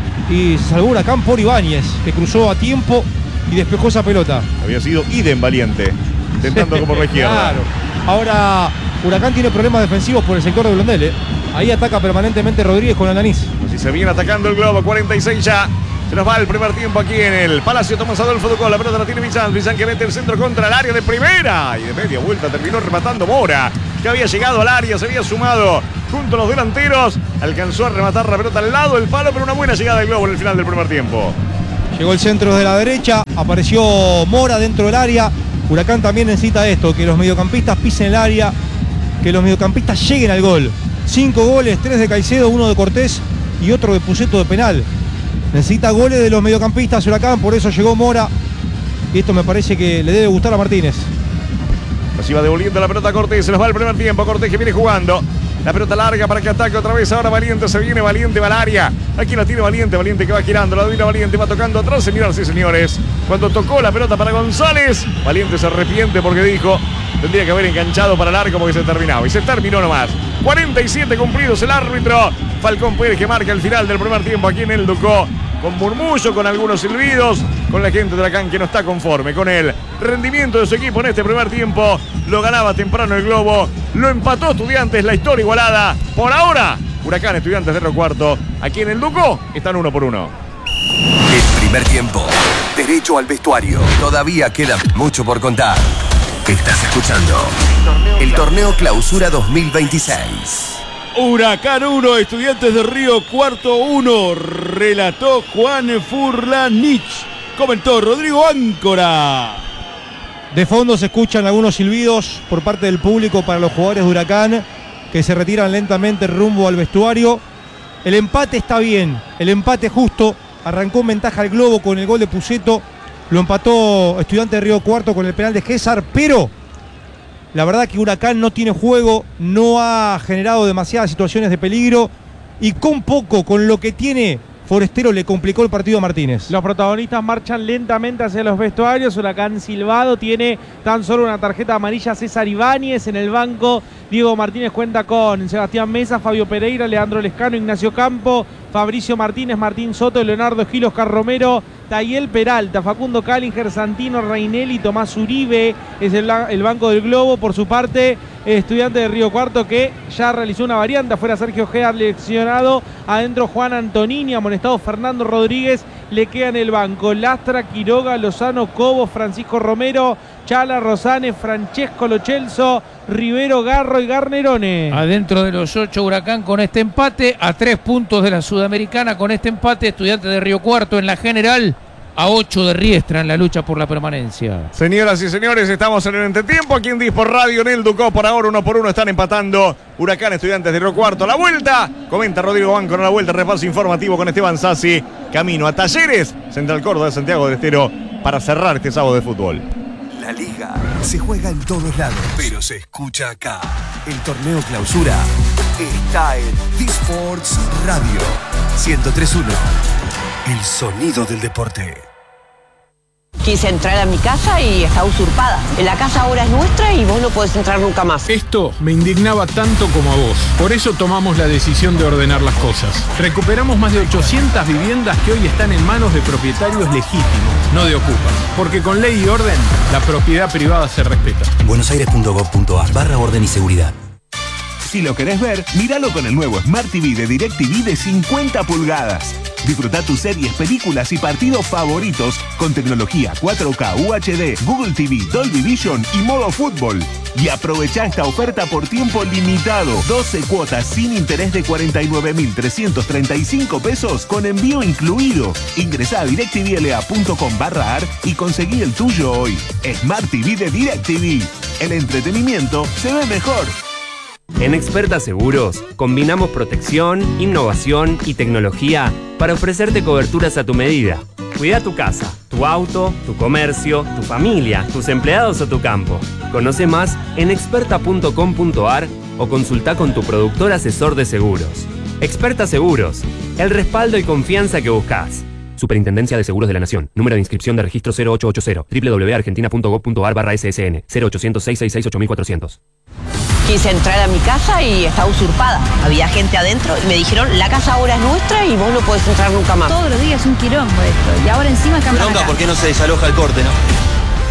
y salvó Huracán por Ibáñez, que cruzó a tiempo y despejó esa pelota. Había sido idem Valiente, intentando como por la izquierda. Claro. Ahora Huracán tiene problemas defensivos por el sector de Blondel, ¿eh? Ahí ataca permanentemente Rodríguez con Alanis. Así se viene atacando el globo, cuarenta y seis ya. Se nos va el primer tiempo aquí en el Palacio Tomás Adolfo Ducó. La pelota la tiene Bizán. Bizán que mete el centro contra el área de primera. Y de media vuelta terminó rematando Mora, que había llegado al área, se había sumado junto a los delanteros. Alcanzó a rematar la pelota al lado del palo, pero una buena llegada del globo en el final del primer tiempo. Llegó el centro de la derecha, apareció Mora dentro del área. Huracán también necesita esto, que los mediocampistas pisen el área, que los mediocampistas lleguen al gol. Cinco goles, tres de Caicedo, uno de Cortés y otro de Puceto de penal. Necesita goles de los mediocampistas Huracán, por eso llegó Mora. Y esto me parece que le debe gustar a Martínez. Así va devolviendo la pelota a Cortés, se nos va el primer tiempo. Cortés que viene jugando. La pelota larga para que ataque otra vez. Ahora Valiente se viene, Valiente va al área. Aquí la tiene Valiente, Valiente que va girando. La domina Valiente, va tocando atrás, señoras y señores. Cuando tocó la pelota para González, Valiente se arrepiente porque dijo tendría que haber enganchado para el arco porque se terminaba. Y se terminó nomás. cuarenta y siete cumplidos el árbitro. Falcón Pérez que marca el final del primer tiempo aquí en el Ducó. Con murmullo, con algunos silbidos, con la gente de Huracán que no está conforme con el rendimiento de su equipo en este primer tiempo. Lo ganaba temprano el globo, lo empató Estudiantes, la historia igualada. Por ahora, Huracán, Estudiantes de Río Cuarto, aquí en el Ducó, están uno por uno. El primer tiempo, derecho al vestuario. Todavía queda mucho por contar. Estás escuchando el Torneo Clausura dos mil veintiséis. Huracán uno, Estudiantes de Río Cuarto uno. Relató Juan Furlanich. Comentó Rodrigo Áncora. De fondo se escuchan algunos silbidos por parte del público para los jugadores de Huracán que se retiran lentamente rumbo al vestuario. El empate está bien, el empate justo. Arrancó en ventaja el globo con el gol de Puceto. Lo empató Estudiantes de Río Cuarto con el penal de César, pero la verdad que Huracán no tiene juego, no ha generado demasiadas situaciones de peligro y con poco, con lo que tiene Forestero, le complicó el partido a Martínez. Los protagonistas marchan lentamente hacia los vestuarios. Huracán silbado, tiene tan solo una tarjeta amarilla César Ibáñez. En el banco Diego Martínez cuenta con Sebastián Mesa, Fabio Pereira, Leandro Lescano, Ignacio Campo, Fabricio Martínez, Martín Soto, Leonardo Gil, Oscar Romero, Tayel Peralta, Facundo Cálinger, Santino Reinelli, Tomás Uribe. Es el, el banco del globo. Por su parte, Estudiante de Río Cuarto, que ya realizó una variante. Afuera Sergio Ojeda lesionado. Adentro Juan Antonini, amonestado Fernando Rodríguez. Le queda en el banco Lastra, Quiroga, Lozano, Cobos, Francisco Romero, Chala, Rosane, Francesco Lochelso, Rivero, Garro y Garnerone. Adentro de los ocho Huracán con este empate, a tres puntos de la Sudamericana con este empate. Estudiantes de Río Cuarto en la general, a ocho de Riestra en la lucha por la permanencia. Señoras y señores, estamos en el entretiempo aquí en Dispor Radio, en el Ducó. Por ahora uno por uno están empatando Huracán, Estudiantes de Río Cuarto. La vuelta, comenta Rodrigo Banco, en la vuelta, repaso informativo con Esteban Sassi. Camino a Talleres, Central Córdoba de Santiago del Estero, para cerrar este sábado de fútbol. La liga se juega en todos lados, pero se escucha acá. El torneo Clausura está en Disports Radio ciento tres punto uno. El sonido del deporte. Quise entrar a mi casa y está usurpada. La casa ahora es nuestra y vos no podés entrar nunca más. Esto me indignaba tanto como a vos. Por eso tomamos la decisión de ordenar las cosas. Recuperamos más de ochocientas viviendas que hoy están en manos de propietarios legítimos, no de ocupas. Porque con ley y orden, la propiedad privada se respeta. buenosaires punto gov punto ar barra orden y seguridad. Si lo querés ver, míralo con el nuevo Smart T V de DirecTV de cincuenta pulgadas. Disfruta tus series, películas y partidos favoritos con tecnología cuatro K, U H D, Google T V, Dolby Vision y modo fútbol. Y aprovecha esta oferta por tiempo limitado. doce cuotas sin interés de cuarenta y nueve mil trescientos treinta y cinco pesos con envío incluido. Ingresá a directvla punto com barra ar y conseguí el tuyo hoy. Smart T V de DirecTV. El entretenimiento se ve mejor. En Experta Seguros, combinamos protección, innovación y tecnología para ofrecerte coberturas a tu medida. Cuida tu casa, tu auto, tu comercio, tu familia, tus empleados o tu campo. Conoce más en experta punto com punto ar o consulta con tu productor asesor de seguros. Experta Seguros, el respaldo y confianza que buscas. Superintendencia de Seguros de la Nación. Número de inscripción de registro cero ocho ocho cero. doble u doble u doble u punto argentina punto gov punto ar barra ese ese ene. cero ochocientos, seiscientos sesenta y seis, ocho mil cuatrocientos. Quise entrar a mi casa y está usurpada. Había gente adentro y me dijeron, la casa ahora es nuestra y vos no podés entrar nunca más. Todos los días es un quilombo esto. Y ahora encima cambian. Bronca, ¿por qué no se desaloja el corte, no?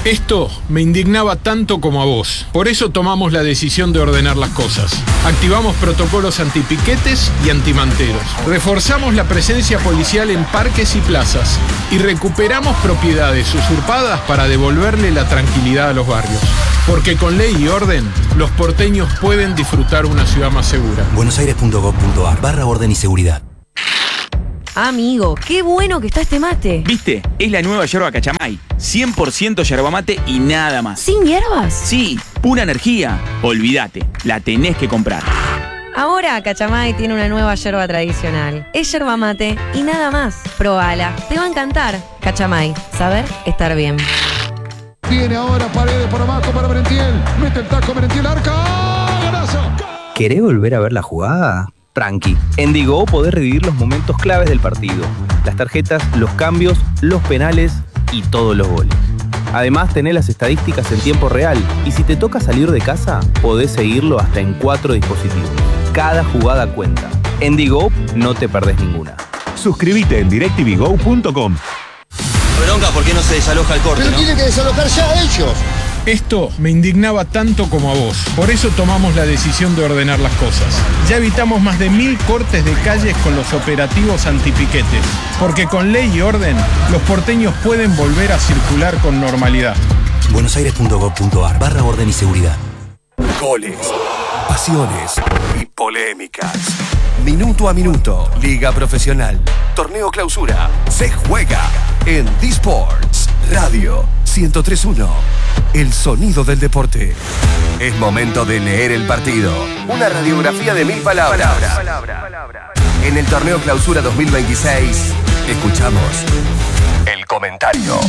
Esto me indignaba tanto como a vos. Por eso tomamos la decisión de ordenar las cosas. Activamos protocolos antipiquetes y antimanteros. Reforzamos la presencia policial en parques y plazas. Y recuperamos propiedades usurpadas para devolverle la tranquilidad a los barrios. Porque con ley y orden, los porteños pueden disfrutar una ciudad más segura. buenosaires.gov.ar barra orden y seguridad. Amigo, qué bueno que está este mate. ¿Viste? Es la nueva yerba Cachamay. cien por ciento yerba mate y nada más. ¿Sin hierbas? Sí, pura energía. Olvídate, la tenés que comprar. Ahora Cachamay tiene una nueva yerba tradicional. Es yerba mate y nada más. Probala, te va a encantar. Cachamay, saber estar bien. Viene ahora Paredes por abajo para Merentiel. Mete el taco Merentiel, arca. ¡Golazo! ¿Querés volver a ver la jugada? Tranqui. En Digo podés revivir los momentos claves del partido. Las tarjetas, los cambios, los penales y todos los goles. Además, tenés las estadísticas en tiempo real. Y si te toca salir de casa, podés seguirlo hasta en cuatro dispositivos. Cada jugada cuenta. En Digo no te perdés ninguna. Suscríbete en directv go punto com. Bronca, ¿por qué no se desaloja el corte? Pero ¿no? tiene que desalojar ya ellos. Esto me indignaba tanto como a vos. Por eso tomamos la decisión de ordenar las cosas. Ya evitamos más de mil cortes de calles con los operativos antipiquetes. Porque con ley y orden, los porteños pueden volver a circular con normalidad. buenosaires.gov.ar barra orden y seguridad. Goles, pasiones y polémicas. Minuto a minuto, Liga Profesional, Torneo Clausura, se juega en D-Sports Radio ciento tres punto uno. El sonido del deporte. Es momento de leer el partido. Una radiografía de mil palabras. En el Torneo Clausura dos mil veintiséis, escuchamos el comentario.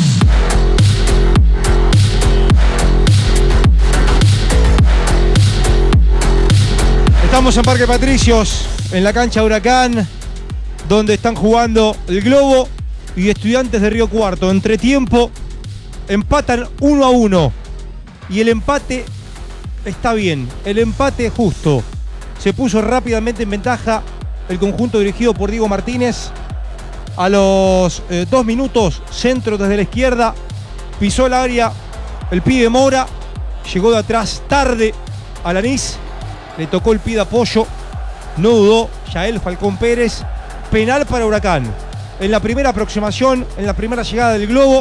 Estamos en Parque Patricios, en la cancha Huracán, donde están jugando el Globo y Estudiantes de Río Cuarto. Entretiempo, empatan uno a uno. Y el empate está bien, el empate es justo. Se puso rápidamente en ventaja el conjunto dirigido por Diego Martínez. A los eh, dos minutos, centro desde la izquierda, pisó el área el pibe Mora, llegó de atrás tarde a Lanís, le tocó el pie de apoyo, no dudó Yael Falcón Pérez. Penal para Huracán. En la primera aproximación, en la primera llegada del Globo,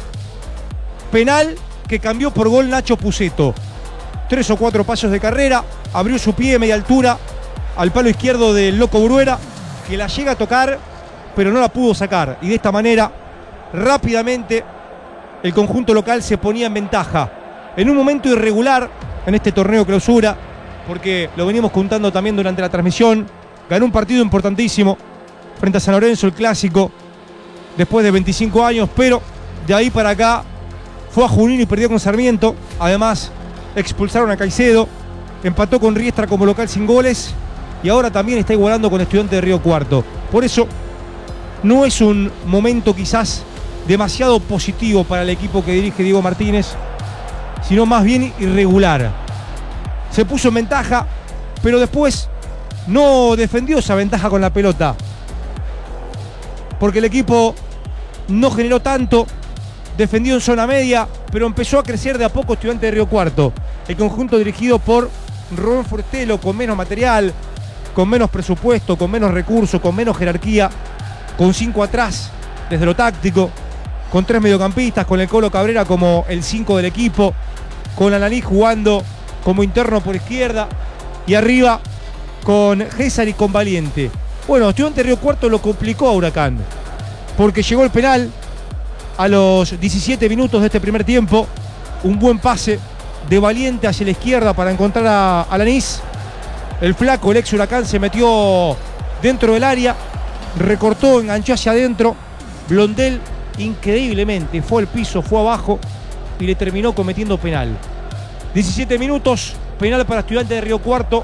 penal que cambió por gol Nacho Puceto. Tres o cuatro pasos de carrera, abrió su pie de media altura al palo izquierdo del Loco Bruera, que la llega a tocar, pero no la pudo sacar. Y de esta manera, rápidamente, el conjunto local se ponía en ventaja. En un momento irregular en este torneo Clausura, porque lo venimos contando también durante la transmisión, ganó un partido importantísimo frente a San Lorenzo, el clásico, después de veinticinco años, pero de ahí para acá fue a Junín y perdió con Sarmiento. Además, expulsaron a Caicedo, empató con Riestra como local sin goles y ahora también está igualando con Estudiantes de Río Cuarto. Por eso, no es un momento quizás demasiado positivo para el equipo que dirige Diego Martínez, sino más bien irregular. Se puso en ventaja, pero después no defendió esa ventaja con la pelota, porque el equipo no generó tanto, defendió en zona media, pero empezó a crecer de a poco Estudiantes de Río Cuarto. El conjunto dirigido por Rubén Fortelo, con menos material, con menos presupuesto, con menos recursos, con menos jerarquía, con cinco atrás desde lo táctico, con tres mediocampistas, con el Colo Cabrera como el cinco del equipo, con Alaní jugando como interno por izquierda y arriba con César y con Valiente. Bueno, Estudiantes de Río Cuarto lo complicó a Huracán, porque llegó el penal a los diecisiete minutos de este primer tiempo. Un buen pase de Valiente hacia la izquierda para encontrar a Alanís. El flaco, el ex Huracán, se metió dentro del área, recortó, enganchó hacia adentro. Blondel increíblemente fue al piso, fue abajo y le terminó cometiendo penal. diecisiete minutos, penal para Estudiantes de Río Cuarto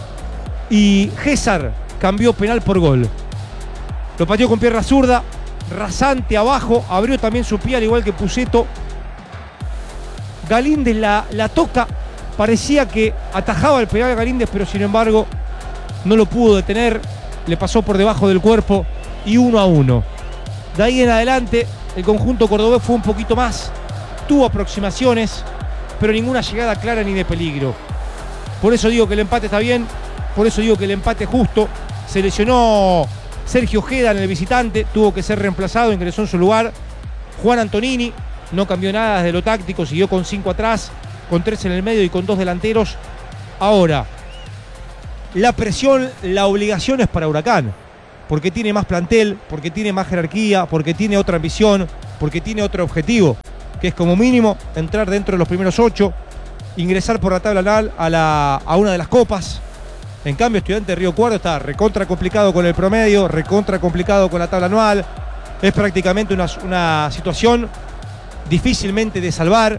y César cambió penal por gol. Lo pateó con pierna zurda, rasante abajo, abrió también su pie al igual que Puceto. Galíndez la, la toca, parecía que atajaba el penal a Galíndez, pero sin embargo no lo pudo detener, le pasó por debajo del cuerpo y uno a uno. De ahí en adelante el conjunto cordobés fue un poquito más tuvo aproximaciones, pero ninguna llegada clara ni de peligro. Por eso digo que el empate está bien, por eso digo que el empate es justo. Se lesionó Sergio Ojeda en el visitante, tuvo que ser reemplazado, ingresó en su lugar Juan Antonini, no cambió nada desde lo táctico, siguió con cinco atrás, con tres en el medio y con dos delanteros. Ahora, la presión, la obligación es para Huracán, porque tiene más plantel, porque tiene más jerarquía, porque tiene otra ambición, porque tiene otro objetivo, que es como mínimo entrar dentro de los primeros ocho, ingresar por la tabla anual a, la, a una de las copas. En cambio, Estudiantes de Río Cuarto está recontra complicado con el promedio, recontra complicado con la tabla anual. Es prácticamente una, una situación difícilmente de salvar.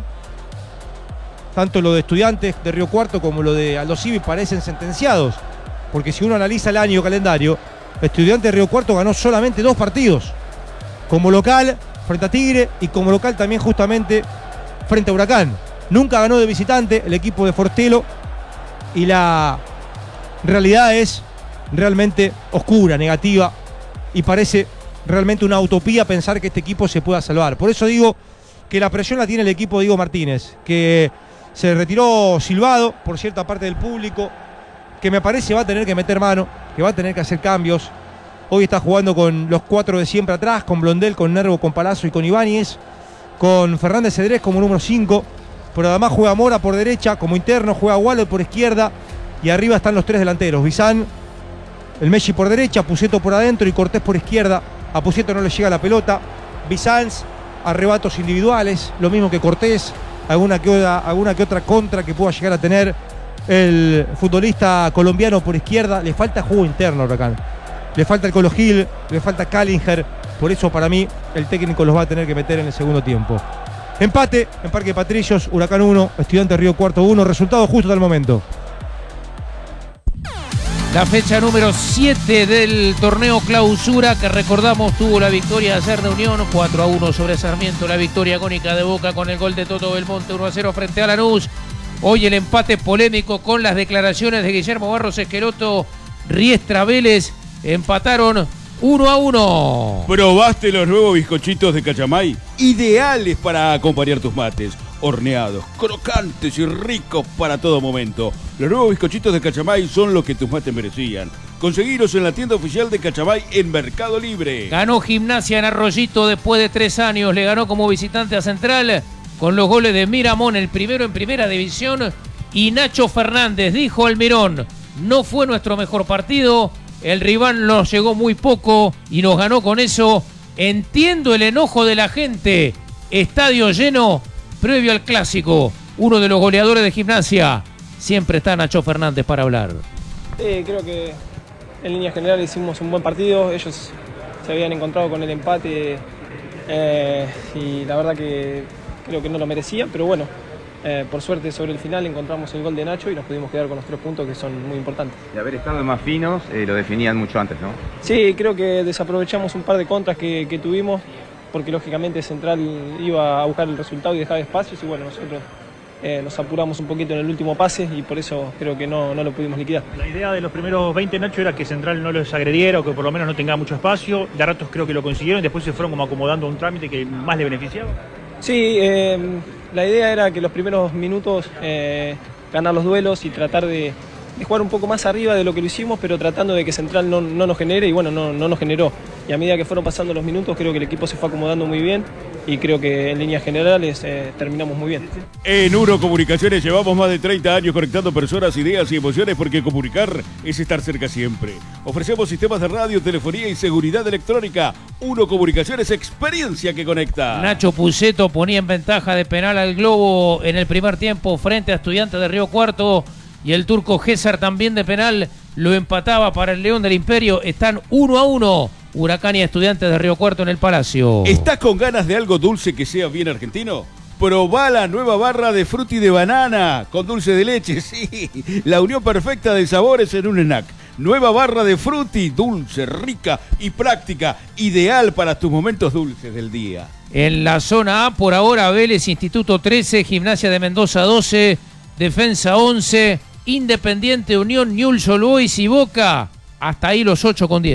Tanto lo de Estudiantes de Río Cuarto como lo de Aldo Civi parecen sentenciados. Porque si uno analiza el año calendario, Estudiantes de Río Cuarto ganó solamente dos partidos. Como local frente a Tigre y como local también justamente frente a Huracán. Nunca ganó de visitante el equipo de Fortelo y la realidad es realmente oscura, negativa, y parece realmente una utopía pensar que este equipo se pueda salvar. Por eso digo que la presión la tiene el equipo de Diego Martínez, que se retiró silbado por cierta parte del público, que me parece va a tener que meter mano, que va a tener que hacer cambios. Hoy está jugando con los cuatro de siempre atrás, con Blondel, con Nervo, con Palazzo y con Ibáñez, con Fernández Cedrés como número cinco, pero además juega Mora por derecha como interno, juega Waller por izquierda, y arriba están los tres delanteros, Bizán, el Messi por derecha, Puceto por adentro y Cortés por izquierda. A Puceto no le llega la pelota, Bizán, arrebatos individuales, lo mismo que Cortés, alguna que, otra, alguna que otra contra que pueda llegar a tener el futbolista colombiano por izquierda. Le falta juego interno, Huracán. Le falta el Colo Gil, le falta Callinger, por eso para mí el técnico los va a tener que meter en el segundo tiempo. Empate en Parque Patricios, Huracán uno, Estudiantes Río Cuarto uno, resultado justo hasta el momento. La fecha número siete del torneo clausura, que recordamos tuvo la victoria de ayer de Unión, cuatro a uno sobre Sarmiento, la victoria agónica de Boca con el gol de Toto Belmonte, uno a cero frente a Lanús. Hoy el empate polémico con las declaraciones de Guillermo Barros Esqueloto, Riestra Vélez, empataron uno a uno. ¿Probaste los nuevos bizcochitos de Cachamay? Ideales para acompañar tus mates. Horneados, crocantes y ricos para todo momento. Los nuevos bizcochitos de Cachamay son lo que tus mates merecían. Conseguilos en la tienda oficial de Cachamay en Mercado Libre. Ganó Gimnasia en Arroyito después de tres años. Le ganó como visitante a Central con los goles de Miramón, el primero en primera división, y Nacho Fernández. Dijo Almirón, no fue nuestro mejor partido. El rival nos llegó muy poco y nos ganó con eso. Entiendo el enojo de la gente. Estadio lleno previo al clásico. Uno de los goleadores de Gimnasia. Siempre está Nacho Fernández para hablar. Sí, creo que en líneas generales hicimos un buen partido. Ellos se habían encontrado con el empate eh, y la verdad que creo que no lo merecían, pero bueno, eh, por suerte sobre el final encontramos el gol de Nacho y nos pudimos quedar con los tres puntos que son muy importantes. De haber estado más finos, eh, lo definían mucho antes, ¿no? Sí, creo que desaprovechamos un par de contras que, que tuvimos, porque lógicamente Central iba a buscar el resultado y dejaba espacios, y bueno, nosotros eh, nos apuramos un poquito en el último pase y por eso creo que no, no lo pudimos liquidar. La idea de los primeros veinte, Nacho, era que Central no los agrediera o que por lo menos no tenga mucho espacio. De ratos creo que lo consiguieron y después se fueron como acomodando un trámite que más le beneficiaba. Sí, eh, la idea era que los primeros minutos eh, ganar los duelos y tratar de, de jugar un poco más arriba de lo que lo hicimos, pero tratando de que Central no, no nos genere, y bueno, no, no nos generó. Y a medida que fueron pasando los minutos, creo que el equipo se fue acomodando muy bien y creo que en líneas generales eh, terminamos muy bien. En Uno Comunicaciones llevamos más de treinta años conectando personas, ideas y emociones, porque comunicar es estar cerca siempre. Ofrecemos sistemas de radio, telefonía y seguridad electrónica. Uno Comunicaciones, experiencia que conecta. Nacho Puceto ponía en ventaja de penal al Globo en el primer tiempo frente a Estudiantes de Río Cuarto, y el turco Gésar también de penal lo empataba para el León del Imperio. Están uno a uno. Huracán y Estudiantes de Río Cuarto en el Palacio. ¿Estás con ganas de algo dulce que sea bien argentino? Probá la nueva barra de frutti de banana con dulce de leche, sí. La unión perfecta de sabores en un snack. Nueva barra de frutti, dulce, rica y práctica. Ideal para tus momentos dulces del día. En la zona A, por ahora, Vélez, Instituto trece, Gimnasia de Mendoza doce, Defensa once, Independiente, Unión, Newell's Old Boys y Boca. Hasta ahí los ocho con diez.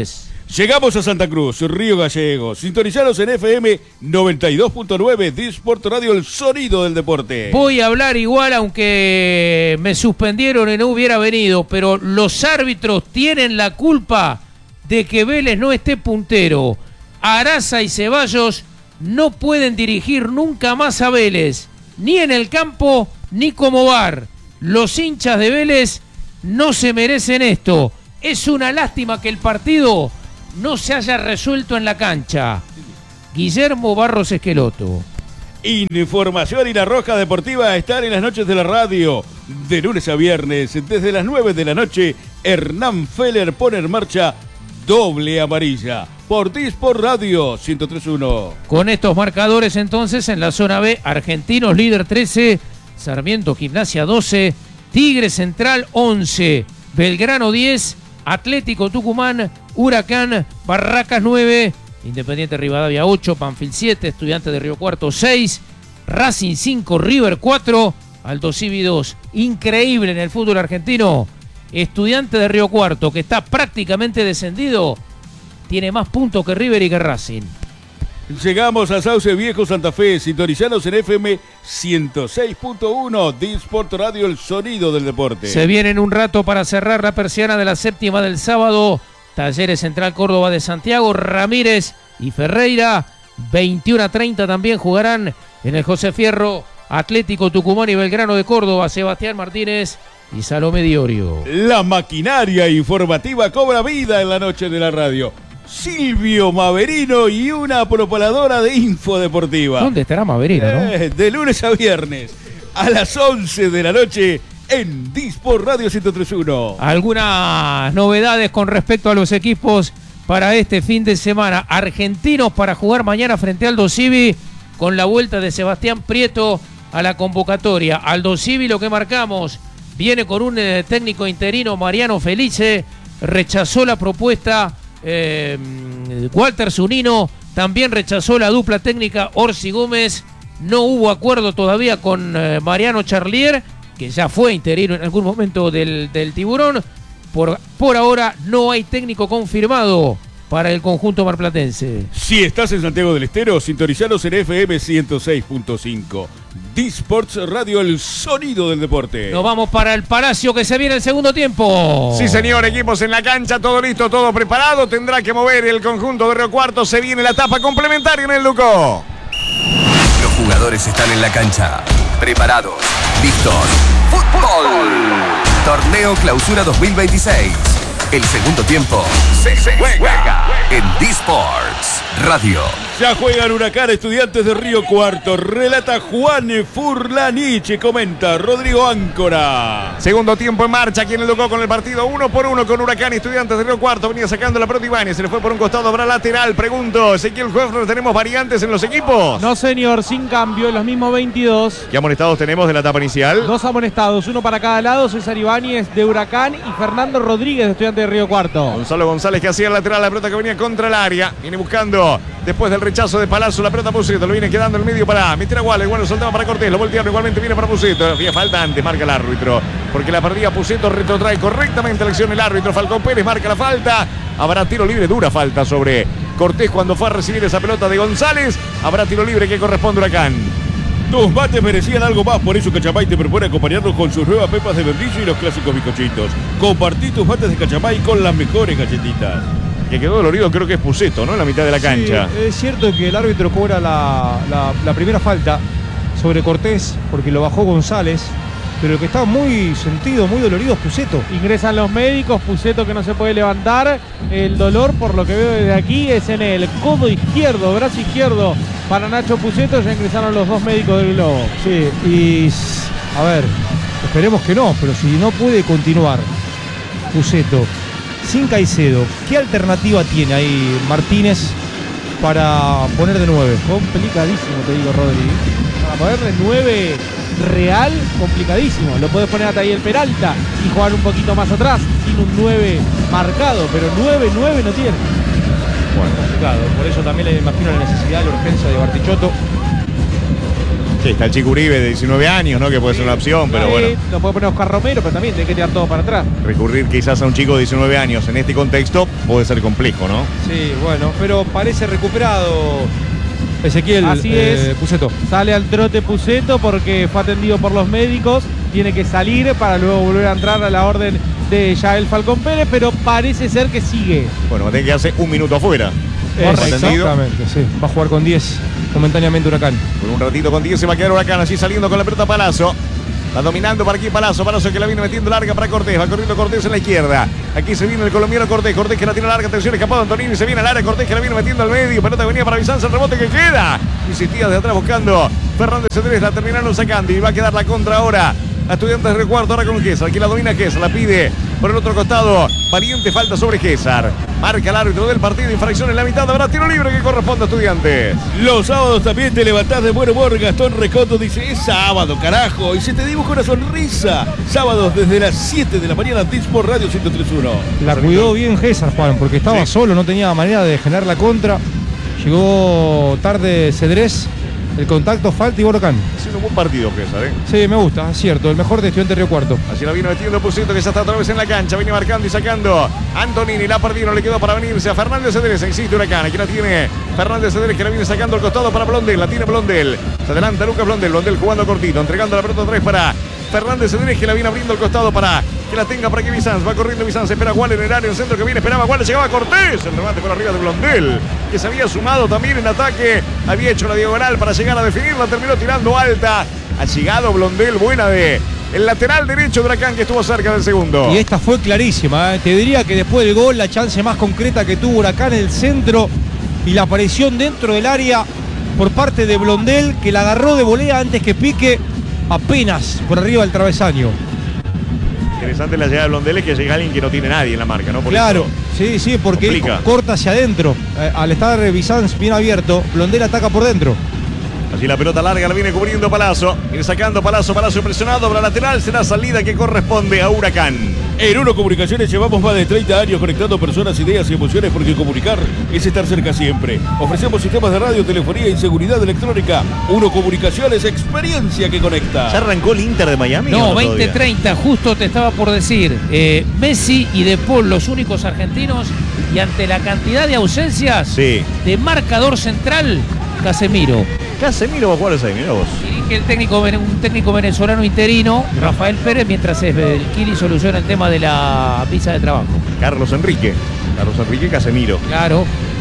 Llegamos a Santa Cruz, Río Gallegos. Sintonizaros en F M noventa y dos punto nueve, Disport Radio, el sonido del deporte. Voy a hablar igual, aunque me suspendieron y no hubiera venido, pero los árbitros tienen la culpa de que Vélez no esté puntero. Araza y Ceballos no pueden dirigir nunca más a Vélez, ni en el campo ni como V A R. Los hinchas de Vélez no se merecen esto. Es una lástima que el partido no se haya resuelto en la cancha. Guillermo Barros Esqueloto. Información y la Roja Deportiva están en las noches de la radio. De lunes a viernes, desde las nueve de la noche, Hernán Feller pone en marcha Doble Amarilla por Disport Radio ciento tres punto uno. Con estos marcadores entonces en la zona B, Argentinos líder trece, Sarmiento Gimnasia doce, Tigre Central once, Belgrano diez, Atlético Tucumán, Huracán, Barracas nueve, Independiente Rivadavia ocho, Banfield siete, Estudiantes de Río Cuarto seis, Racing cinco, River cuatro, Aldo Civi dos. Increíble en el fútbol argentino. Estudiante de Río Cuarto, que está prácticamente descendido, tiene más puntos que River y que Racing. Llegamos a Sauce Viejo, Santa Fe. Sintonizanos en F M ciento seis punto uno, Disport Radio, el sonido del deporte. Se viene en un rato para cerrar la persiana de la séptima del sábado. Talleres Central Córdoba de Santiago, Ramírez y Ferreira. veintiuno a treinta también jugarán en el José Fierro, Atlético Tucumán y Belgrano de Córdoba, Sebastián Martínez y Salomé Diorio. La maquinaria informativa cobra vida en la noche de la radio. Silvio Maverino y una propaladora de info deportiva. ¿Dónde estará Maverino, no? Eh, de lunes a viernes, a las once de la noche, en Disport Radio ciento tres punto uno. Algunas novedades con respecto a los equipos para este fin de semana. Argentinos para jugar mañana frente a Aldo Civi, con la vuelta de Sebastián Prieto a la convocatoria. Aldo Civi, lo que marcamos, viene con un eh, técnico interino, Mariano Felice, rechazó la propuesta. Eh, Walter Zunino también rechazó la dupla técnica Orsi Gómez. No hubo acuerdo todavía con eh, Mariano Charlier, que ya fue interino en algún momento del, del Tiburón. Por, por ahora no hay técnico confirmado para el conjunto marplatense. Si estás en Santiago del Estero, sintonizanos en F M ciento seis punto cinco. Disports Radio, el sonido del deporte. Nos vamos para el Palacio, que se viene el segundo tiempo. Sí, señor, equipos en la cancha, todo listo, todo preparado. Tendrá que mover el conjunto de Río Cuarto. Se viene la etapa complementaria en el Luco. Los jugadores están en la cancha, preparados, listos. ¡Fútbol! Torneo Clausura dos mil veintiséis. El segundo tiempo se juega en Disports Radio. Ya juegan Huracán, Estudiantes de Río Cuarto. Relata Juan Furlaniche, comenta Rodrigo Áncora. Segundo tiempo en marcha, aquí en el Luco con el partido uno por uno con Huracán y Estudiantes de Río Cuarto. Venía sacando la pelota Ibáñez, se le fue por un costado, habrá lateral. Pregunto, Ezequiel Huefner, ¿tenemos variantes en los equipos? No, señor, sin cambio, los mismos veintidós. ¿Qué amonestados tenemos de la etapa inicial? Dos amonestados, uno para cada lado, César Ibáñez de Huracán y Fernando Rodríguez de Estudiantes de Río Cuarto. Gonzalo González, que hacía el lateral, la pelota que venía contra el área. Viene buscando, después del rechazo de Palazzo, la pelota Puceto, lo viene quedando en el medio para meter a Waller. Bueno, soltaba para Cortés, lo voltearon, igualmente viene para Puceto. Había falta antes, marca el árbitro, porque la perdía Puceto, retrotrae correctamente la acción el árbitro. Falcón Pérez marca la falta. Habrá tiro libre, dura falta sobre Cortés cuando fue a recibir esa pelota de González. Habrá tiro libre que corresponde a Huracán. Tus mates merecían algo más, por eso Cachamay te propone acompañarnos con sus nuevas pepas de membrillo y los clásicos bizcochitos. Compartí tus mates de Cachamay con las mejores galletitas. Que quedó dolorido, creo que es Puceto, ¿no? En la mitad de la cancha. Sí, es cierto que el árbitro cobra la, la, la primera falta sobre Cortés porque lo bajó González, pero el que está muy sentido, muy dolorido es Puceto. Ingresan los médicos, Puceto que no se puede levantar. El dolor, por lo que veo desde aquí, es en el codo izquierdo, brazo izquierdo para Nacho Puceto. Ya ingresaron los dos médicos del Globo. Sí, y a ver, esperemos que no, pero si no puede continuar Puceto sin Caicedo, ¿qué alternativa tiene ahí Martínez para poner de nueve? Complicadísimo, te digo, Rodri. Para poner de nueve real, complicadísimo. Lo puedes poner a Tayel Peralta y jugar un poquito más atrás sin un nueve marcado, pero nueve nueve no tiene. Bueno, complicado. Por eso también le imagino la necesidad, la urgencia de Bartichotto. Sí, está el Chico Uribe de diecinueve años, ¿no? Que puede ser una opción, pero Ahí bueno. lo puede poner Oscar Romero, pero también tiene que tirar todo para atrás. Recurrir quizás a un chico de diecinueve años en este contexto puede ser complejo, ¿no? Sí, bueno, pero parece recuperado Ezequiel. Así eh, es. Puceto. Sale al trote Puceto porque fue atendido por los médicos. Tiene que salir para luego volver a entrar a la orden de Yael Falcón Pérez, pero parece ser que sigue. Bueno, va a tener que hacer un minuto afuera. Exactamente, sí. Va a jugar con diez momentáneamente Huracán. Por un ratito con diez se va a quedar Huracán, así saliendo con la pelota Palazzo. Va dominando para aquí Palazzo, Palazzo que la viene metiendo larga para Cortés, va corriendo Cortés en la izquierda. Aquí se viene el colombiano Cortés, Cortés que la tiene larga, atención, escapado Antonini, se viene al área, Cortés que la viene metiendo al medio, pelota que venía para Bizanza, el rebote que queda. Insistía de atrás buscando Fernández Cedrés, la terminaron sacando y va a quedar la contra ahora a Estudiantes de Recuarto, ahora con Gésar, aquí la domina Gésar, la pide por el otro costado, Valiente, falta sobre Gésar. Marca el árbitro del partido, infracción en la mitad, habrá tiro libre que corresponde a Estudiantes. Los sábados también te levantás de buen humor. Gastón Recondo dice, es sábado, carajo, y se te dibuja una sonrisa. Sábados desde las siete de la mañana, Disport Radio ciento tres punto uno. La cuidó bien Gésar, Juan, porque estaba Sí. solo, no tenía manera de generar la contra. Llegó tarde Cedrés, el contacto, falta y Huracán. Haciendo un buen partido Gésar, ¿eh? Sí, me gusta, es cierto, el mejor de Estudiantes Río Cuarto. Así la vino metiendo Pucito, que ya está otra vez en la cancha. Viene marcando y sacando. Antonini la perdió, no le quedó para venirse a Fernández Cedrés. Insiste Huracán. Aquí la tiene Fernández Cedrés, que la viene sacando al costado para Blondel. La tiene Blondel. Se adelanta Lucas Blondel. Blondel jugando cortito, entregando la pelota tres para Fernández Cedrés, que la viene abriendo al costado para que la tenga para que Bizanz. Va corriendo Bizanz. Espera Waller en el área. El centro que viene. Esperaba Waller. Llegaba Cortés. El remate por arriba de Blondel, que se había sumado también en ataque. Había hecho la diagonal para llegar a definirla. Terminó tirando alta. Ha llegado Blondel, buena de el lateral derecho de Huracán, que estuvo cerca del segundo. Y esta fue clarísima, ¿eh? Te diría que después del gol, la chance más concreta que tuvo Huracán en el centro y la aparición dentro del área por parte de Blondel, que la agarró de volea antes que pique apenas por arriba del travesaño. Interesante la llegada de Blondel, es que llega alguien que no tiene nadie en la marca, ¿no? Por Claro, eso sí, sí, porque él complica. corta hacia adentro. Eh, al estar Bizanz bien abierto, Blondel ataca por dentro. Así la pelota larga la viene cubriendo Palazzo. Viene sacando Palazzo, Palazzo presionado. Para lateral será salida que corresponde a Huracán. En Uno Comunicaciones llevamos más de treinta años conectando personas, ideas y emociones, porque comunicar es estar cerca siempre. Ofrecemos sistemas de radio, telefonía y seguridad electrónica. Uno Comunicaciones, experiencia que conecta. ¿Ya arrancó el Inter de Miami? No, o veinte treinta, justo te estaba por decir. Eh, Messi y De Paul, los únicos argentinos, y ante la cantidad de ausencias, Sí. de marcador central, Casemiro. Casemiro va a jugar ese, mirá vos. Dirige el técnico, vene- un técnico venezolano interino, Rafael Pérez, mientras es el Kili soluciona el tema de la visa de trabajo. Carlos Enrique. Carlos Enrique Casemiro. Claro.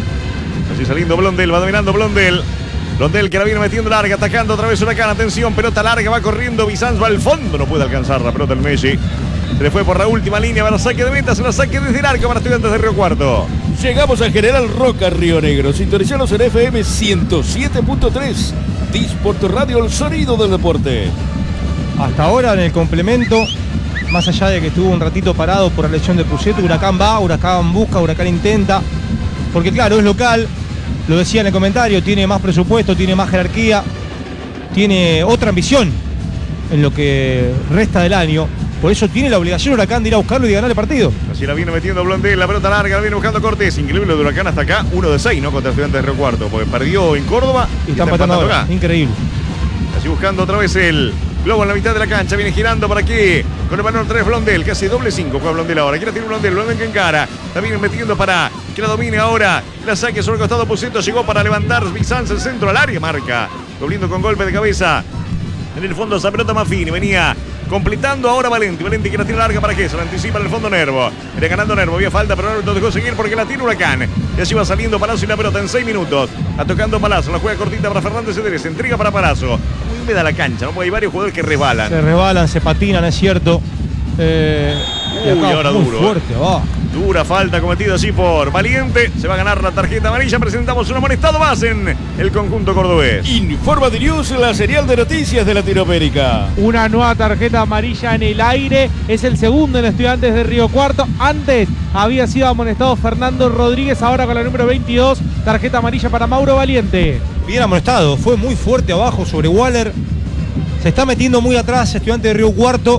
Así saliendo Blondel, va dominando Blondel. Blondel que la viene metiendo larga, atacando otra vez Huracán. Atención, pelota larga, va corriendo Bizanz, va al fondo, no puede alcanzar la pelota el Messi. Se le fue por la última línea para saque de meta, se la saque desde el arco para Estudiantes de Río Cuarto. Llegamos a General Roca, Río Negro. Sintonizanos en F M ciento siete punto tres. Disport Radio, el sonido del deporte. Hasta ahora en el complemento, más allá de que estuvo un ratito parado por la lesión de Puceto, Huracán va, Huracán busca, Huracán intenta. Porque claro, es local, lo decía en el comentario, tiene más presupuesto, tiene más jerarquía, tiene otra ambición en lo que resta del año. Por eso tiene la obligación Huracán de ir a buscarlo y de ganar el partido. Así la viene metiendo Blondel, la pelota larga, la viene buscando Cortés. Increíble lo de Huracán hasta acá, uno de seis, ¿no? Contra Estudiantes de Río Cuarto, porque perdió en Córdoba Y está empatando ahora. Increíble. Así buscando otra vez el globo en la mitad de la cancha, viene girando por aquí con el balón tres Blondel, que hace doble cinco juega Blondel ahora. Aquí la tiene Blondel, Blondel que encara, la viene metiendo para que la domine ahora. La saque sobre el costado Puceto, llegó para levantar Bizanz, el centro al área, marca. Dobliendo con golpe de cabeza. En el fondo esa pelota Maffini, venía completando ahora Valenti. Valenti que la tiene larga para que se la anticipa en el fondo Nervo. Viene ganando Nervo, había falta, pero no lo dejó seguir porque la tiene Huracán. Y así va saliendo Palazzo y la pelota en seis minutos. Va tocando Palazzo, la juega cortita para Fernández Cedrés, se entrega para Palazzo. Muy húmeda la cancha, ¿no? Porque hay varios jugadores que resbalan. Se rebalan, se patinan, es cierto. Eh, y Uy, acá ahora muy duro, fuerte, eh. va. Dura falta cometida así por Valiente. Se va a ganar la tarjeta amarilla. Presentamos un amonestado más en el conjunto cordobés. Informa de News, la serial de noticias de Latinoamérica. Una nueva tarjeta amarilla en el aire. Es el segundo en Estudiantes de Río Cuarto. Antes había sido amonestado Fernando Rodríguez. Ahora con la número veintidós. Tarjeta amarilla para Mauro Valiente. Bien amonestado, fue muy fuerte abajo sobre Waller. Se está metiendo muy atrás Estudiantes de Río Cuarto.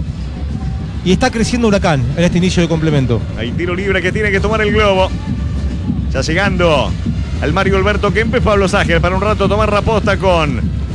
Y está creciendo Huracán en este inicio de complemento. Hay tiro libre que tiene que tomar el globo. Ya llegando al Mario Alberto Kempes, Pablo Ságer para un rato tomar la posta con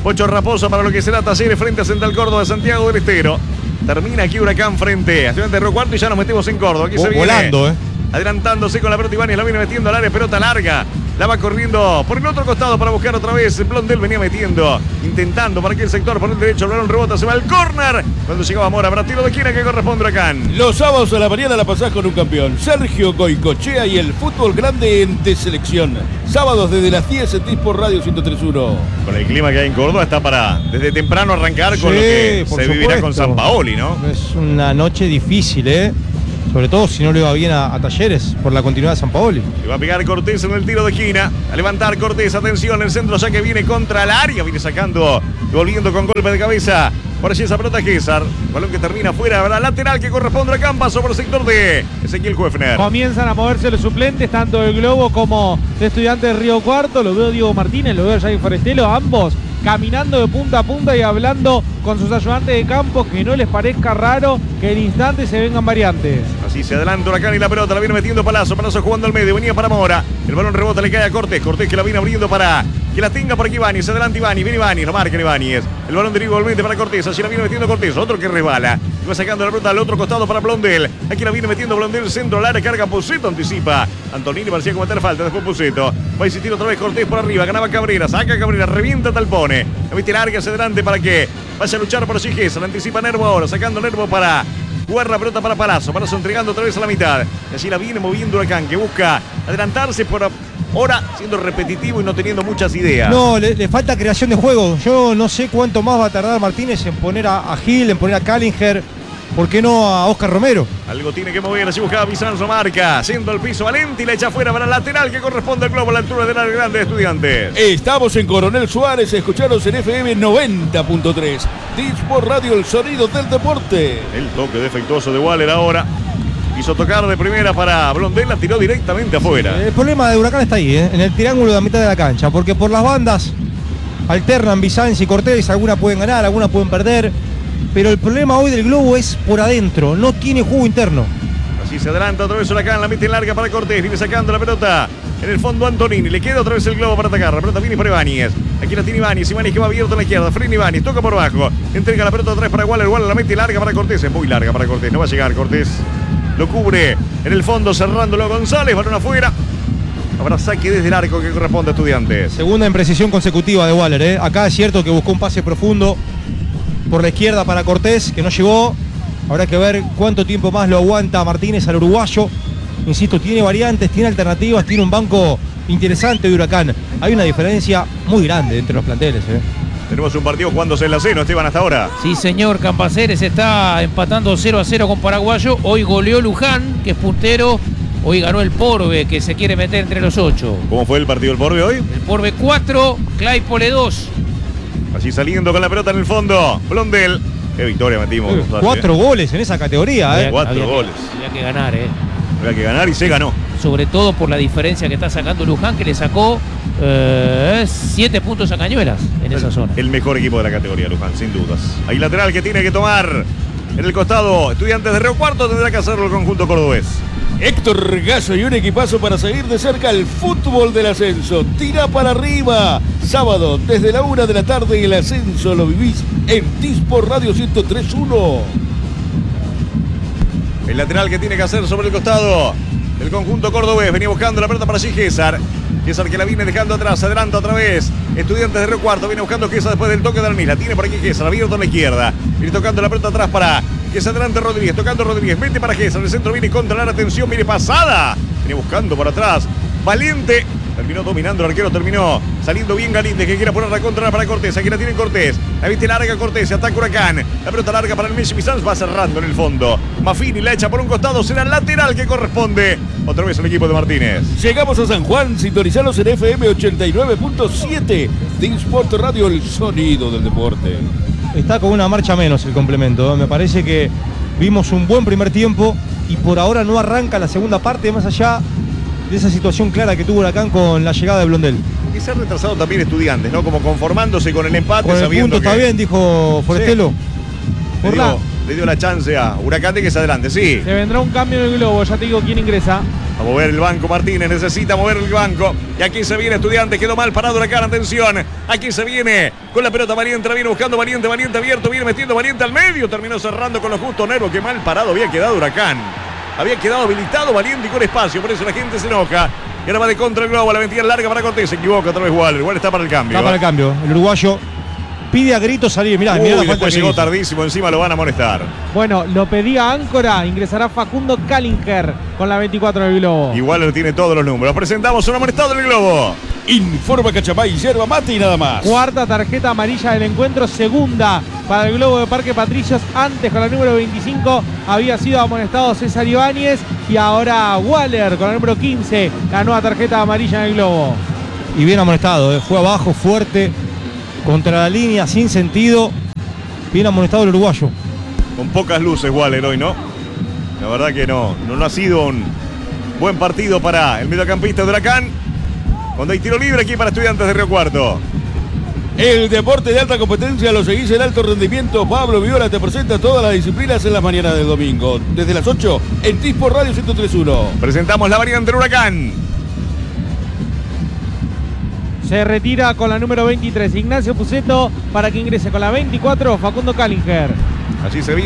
Pocho Raposo para lo que será Talleres frente a Central Córdoba de Santiago del Estero. Termina aquí Huracán frente a Estudiantes de Río Cuarto y ya nos metemos en Córdoba. Aquí Oh, se viene volando, eh. adelantándose con la pelota Ibáñez, la viene metiendo al área, pelota larga. La va corriendo por el otro costado para buscar otra vez. Blondel venía metiendo, intentando para que el sector por el derecho, el balón rebota, se va al córner. Cuando llegaba Mora, para tiro de esquina que corresponde a Huracán. Los sábados a la mañana la pasás con un campeón. Sergio Goicochea y el fútbol grande en de selección. Sábados desde las diez en Disport Radio ciento tres punto uno. Con el clima que hay en Córdoba está para desde temprano arrancar con Sí, lo que por se vivirá con supuesto. Sampaoli, ¿no? Es una noche difícil, ¿eh? Sobre todo si no le va bien a, a Talleres por la continuidad de Sampaoli. Le va a pegar Cortés en el tiro de esquina. A levantar Cortés, atención, el centro ya que viene contra el área. Viene sacando, volviendo con golpe de cabeza. Por allí esa pelota César. Balón que termina fuera. La lateral que corresponde a Campa sobre el sector de Ezequiel Huefner. Comienzan a moverse los suplentes, tanto del Globo como de Estudiantes de Río Cuarto. Lo veo Diego Martínez, lo veo Jair Forestelo, ambos caminando de punta a punta y hablando con sus ayudantes de campo, que no les parezca raro que en instantes se vengan variantes. Así se adelanta Huracán y la pelota la viene metiendo Palazzo. Palazzo jugando al medio, venía para Mora. El balón rebota, le cae a Cortés. Cortés que la viene abriendo para que la tenga por aquí Ibáñez. Se adelanta Ibáñez, viene Ibáñez, lo marca Ibáñez. El balón deriva igualmente para Cortés. Así la viene metiendo Cortés, otro que resbala. Y va sacando la pelota al otro costado para Blondel. Aquí la viene metiendo Blondel, centro al área, carga Puceto, anticipa. Antonini parecía cometer falta, después Puceto. Va a insistir otra vez Cortés por arriba, ganaba Cabrera, saca Cabrera, revienta Talpone. La viste larga hacia adelante para que vaya a luchar por allí Gesa. La anticipa Nervo ahora, sacando Nervo para jugar la pelota para Palazzo. Palazzo entregando otra vez a la mitad. Y así la viene moviendo Huracán, que busca adelantarse por ahora, siendo repetitivo y no teniendo muchas ideas. No, le, le falta creación de juego. Yo no sé cuánto más va a tardar Martínez en poner a, a Gil, en poner a Callinger. ¿Por qué no a Oscar Romero? Algo tiene que mover, así buscaba Bizanzo, marca, haciendo al piso Valenti y la echa afuera para el lateral que corresponde al globo a la altura del área grande de Estudiantes. Estamos en Coronel Suárez, escucharos en F M noventa punto tres. Disport Radio, el sonido del deporte. El toque defectuoso de Waller ahora. Quiso tocar de primera para Blondel, la tiró directamente afuera. El problema de Huracán está ahí, ¿eh? En el triángulo de la mitad de la cancha, porque por las bandas alternan Bizanzo y Cortés, algunas pueden ganar, algunas pueden perder. Pero el problema hoy del Globo es por adentro, no tiene juego interno. Así se adelanta otra vez Huracán, la mete larga para Cortés, viene sacando la pelota en el fondo Antonini, le queda otra vez el Globo para atacar, la pelota viene para Ibáñez, aquí la tiene Ibáñez, Ibáñez que va abierto a la izquierda, frena Ibáñez, toca por abajo, entrega la pelota otra vez para Waller, Waller la mete larga para Cortés, es muy larga para Cortés, no va a llegar Cortés, lo cubre en el fondo cerrándolo González, balón afuera. Habrá saque desde el arco que corresponde a Estudiantes. Segunda imprecisión consecutiva de Waller, ¿eh? Acá es cierto que buscó un pase profundo por la izquierda para Cortés, que no llegó. Habrá que ver cuánto tiempo más lo aguanta Martínez al uruguayo. Insisto, tiene variantes, tiene alternativas, tiene un banco interesante de Huracán. Hay una diferencia muy grande entre los planteles, ¿eh? Tenemos un partido jugándose en la cena, Esteban, hasta ahora. Sí, señor, Campaceres está empatando cero a cero con Paraguayo. Hoy goleó Luján, que es puntero. Hoy ganó el Porbe, que se quiere meter entre los ocho. ¿Cómo fue el partido del Porbe hoy? El Porbe cuatro, Claypole dos. Así saliendo con la pelota en el fondo. Blondel. Qué victoria metimos. Eh, cuatro goles en esa categoría, ¿eh? Había, Cuatro había goles. Que, había que ganar, ¿eh? Había que ganar y se ganó. Sobre todo por la diferencia que está sacando Luján, que le sacó eh, siete puntos a Cañuelas en el, esa zona. El mejor equipo de la categoría, Luján, sin dudas. Hay lateral que tiene que tomar en el costado. Estudiantes de Río Cuarto tendrá que hacerlo el conjunto cordobés. Héctor Gallo y un equipazo para seguir de cerca el fútbol del ascenso. Tira para arriba. Sábado, desde la una de la tarde, el ascenso lo vivís en Disport Radio ciento tres punto uno. El lateral que tiene que hacer sobre el costado del conjunto cordobés. Venía buscando la pelota para allí César. César que la viene dejando atrás, adelanta otra vez. Estudiantes de Río Cuarto, viene buscando César después del toque de Arnis. La tiene por aquí César, abierto a la izquierda. Viene tocando la pelota atrás para César, adelante Rodríguez, tocando Rodríguez. Mete para César, el centro viene contra la atención, viene pasada. Viene buscando por atrás. Valiente. Terminó dominando el arquero, terminó saliendo bien Galíndez, que quiere poner la contra para Cortés. Aquí la tiene Cortés. La viste larga Cortés, se ataca Huracán. La pelota larga para el Messi Bizanz, va cerrando en el fondo. Mafini la echa por un costado, será lateral que corresponde otra vez al equipo de Martínez. Llegamos a San Juan, sintonizalos en F M ochenta y nueve punto siete. Disport Radio, el sonido del deporte. Está con una marcha menos el complemento, ¿eh? Me parece que vimos un buen primer tiempo y por ahora no arranca la segunda parte, más allá de esa situación clara que tuvo Huracán con la llegada de Blondel. Y se ha retrasado también Estudiantes, ¿no? Como conformándose con el empate, Con el sabiendo punto que... está bien, dijo Forestelo. Sí. Por, la, le dio la chance a Huracán de que se adelante, sí. Se vendrá un cambio en el globo, ya te digo quién ingresa. A mover el banco Martínez, necesita mover el banco. Y aquí se viene Estudiante, quedó mal parado Huracán, atención. Aquí se viene con la pelota Valiente, la viene buscando Valiente, Valiente abierto, viene metiendo Valiente al medio. Terminó cerrando con lo justo Nervo, que mal parado había quedado Huracán. Había quedado habilitado Valiente y con espacio, por eso la gente se enoja. Y ahora va de contra el globo, la mentira larga para Cortés, se equivoca otra vez Waller. Igual está para el cambio. Está para el cambio. El uruguayo pide a gritos salir. Mirá, Uy, mirá la falta después que llegó hizo. tardísimo, encima lo van a amonestar. Bueno, lo pedía Áncora, ingresará Facundo Kallinger con la veinticuatro del globo. Igual tiene todos los números. Presentamos un amonestado en el globo. Informa Cachamay, yerba mate y nada más. Cuarta tarjeta amarilla del encuentro, segunda para el globo de Parque Patricios. Antes con la número veinticinco había sido amonestado César Ibáñez y ahora Waller con la número quince, la nueva tarjeta amarilla en el globo. Y bien amonestado, eh. Fue abajo, fuerte, contra la línea, sin sentido. Bien amonestado el uruguayo. Con pocas luces Waller hoy, ¿no? La verdad que no, no, no ha sido un buen partido para el mediocampista de Huracán. Cuando hay tiro libre aquí para Estudiantes de Río Cuarto. El deporte de alta competencia lo seguís en alto rendimiento. Pablo Viola te presenta todas las disciplinas en las mañanas del domingo. Desde las ocho en T-Sport Radio ciento tres punto uno. Presentamos la variante del Huracán. Se retira con la número veintitrés Ignacio Puceto para que ingrese con la veinticuatro Facundo Kallinger. Allí se viene.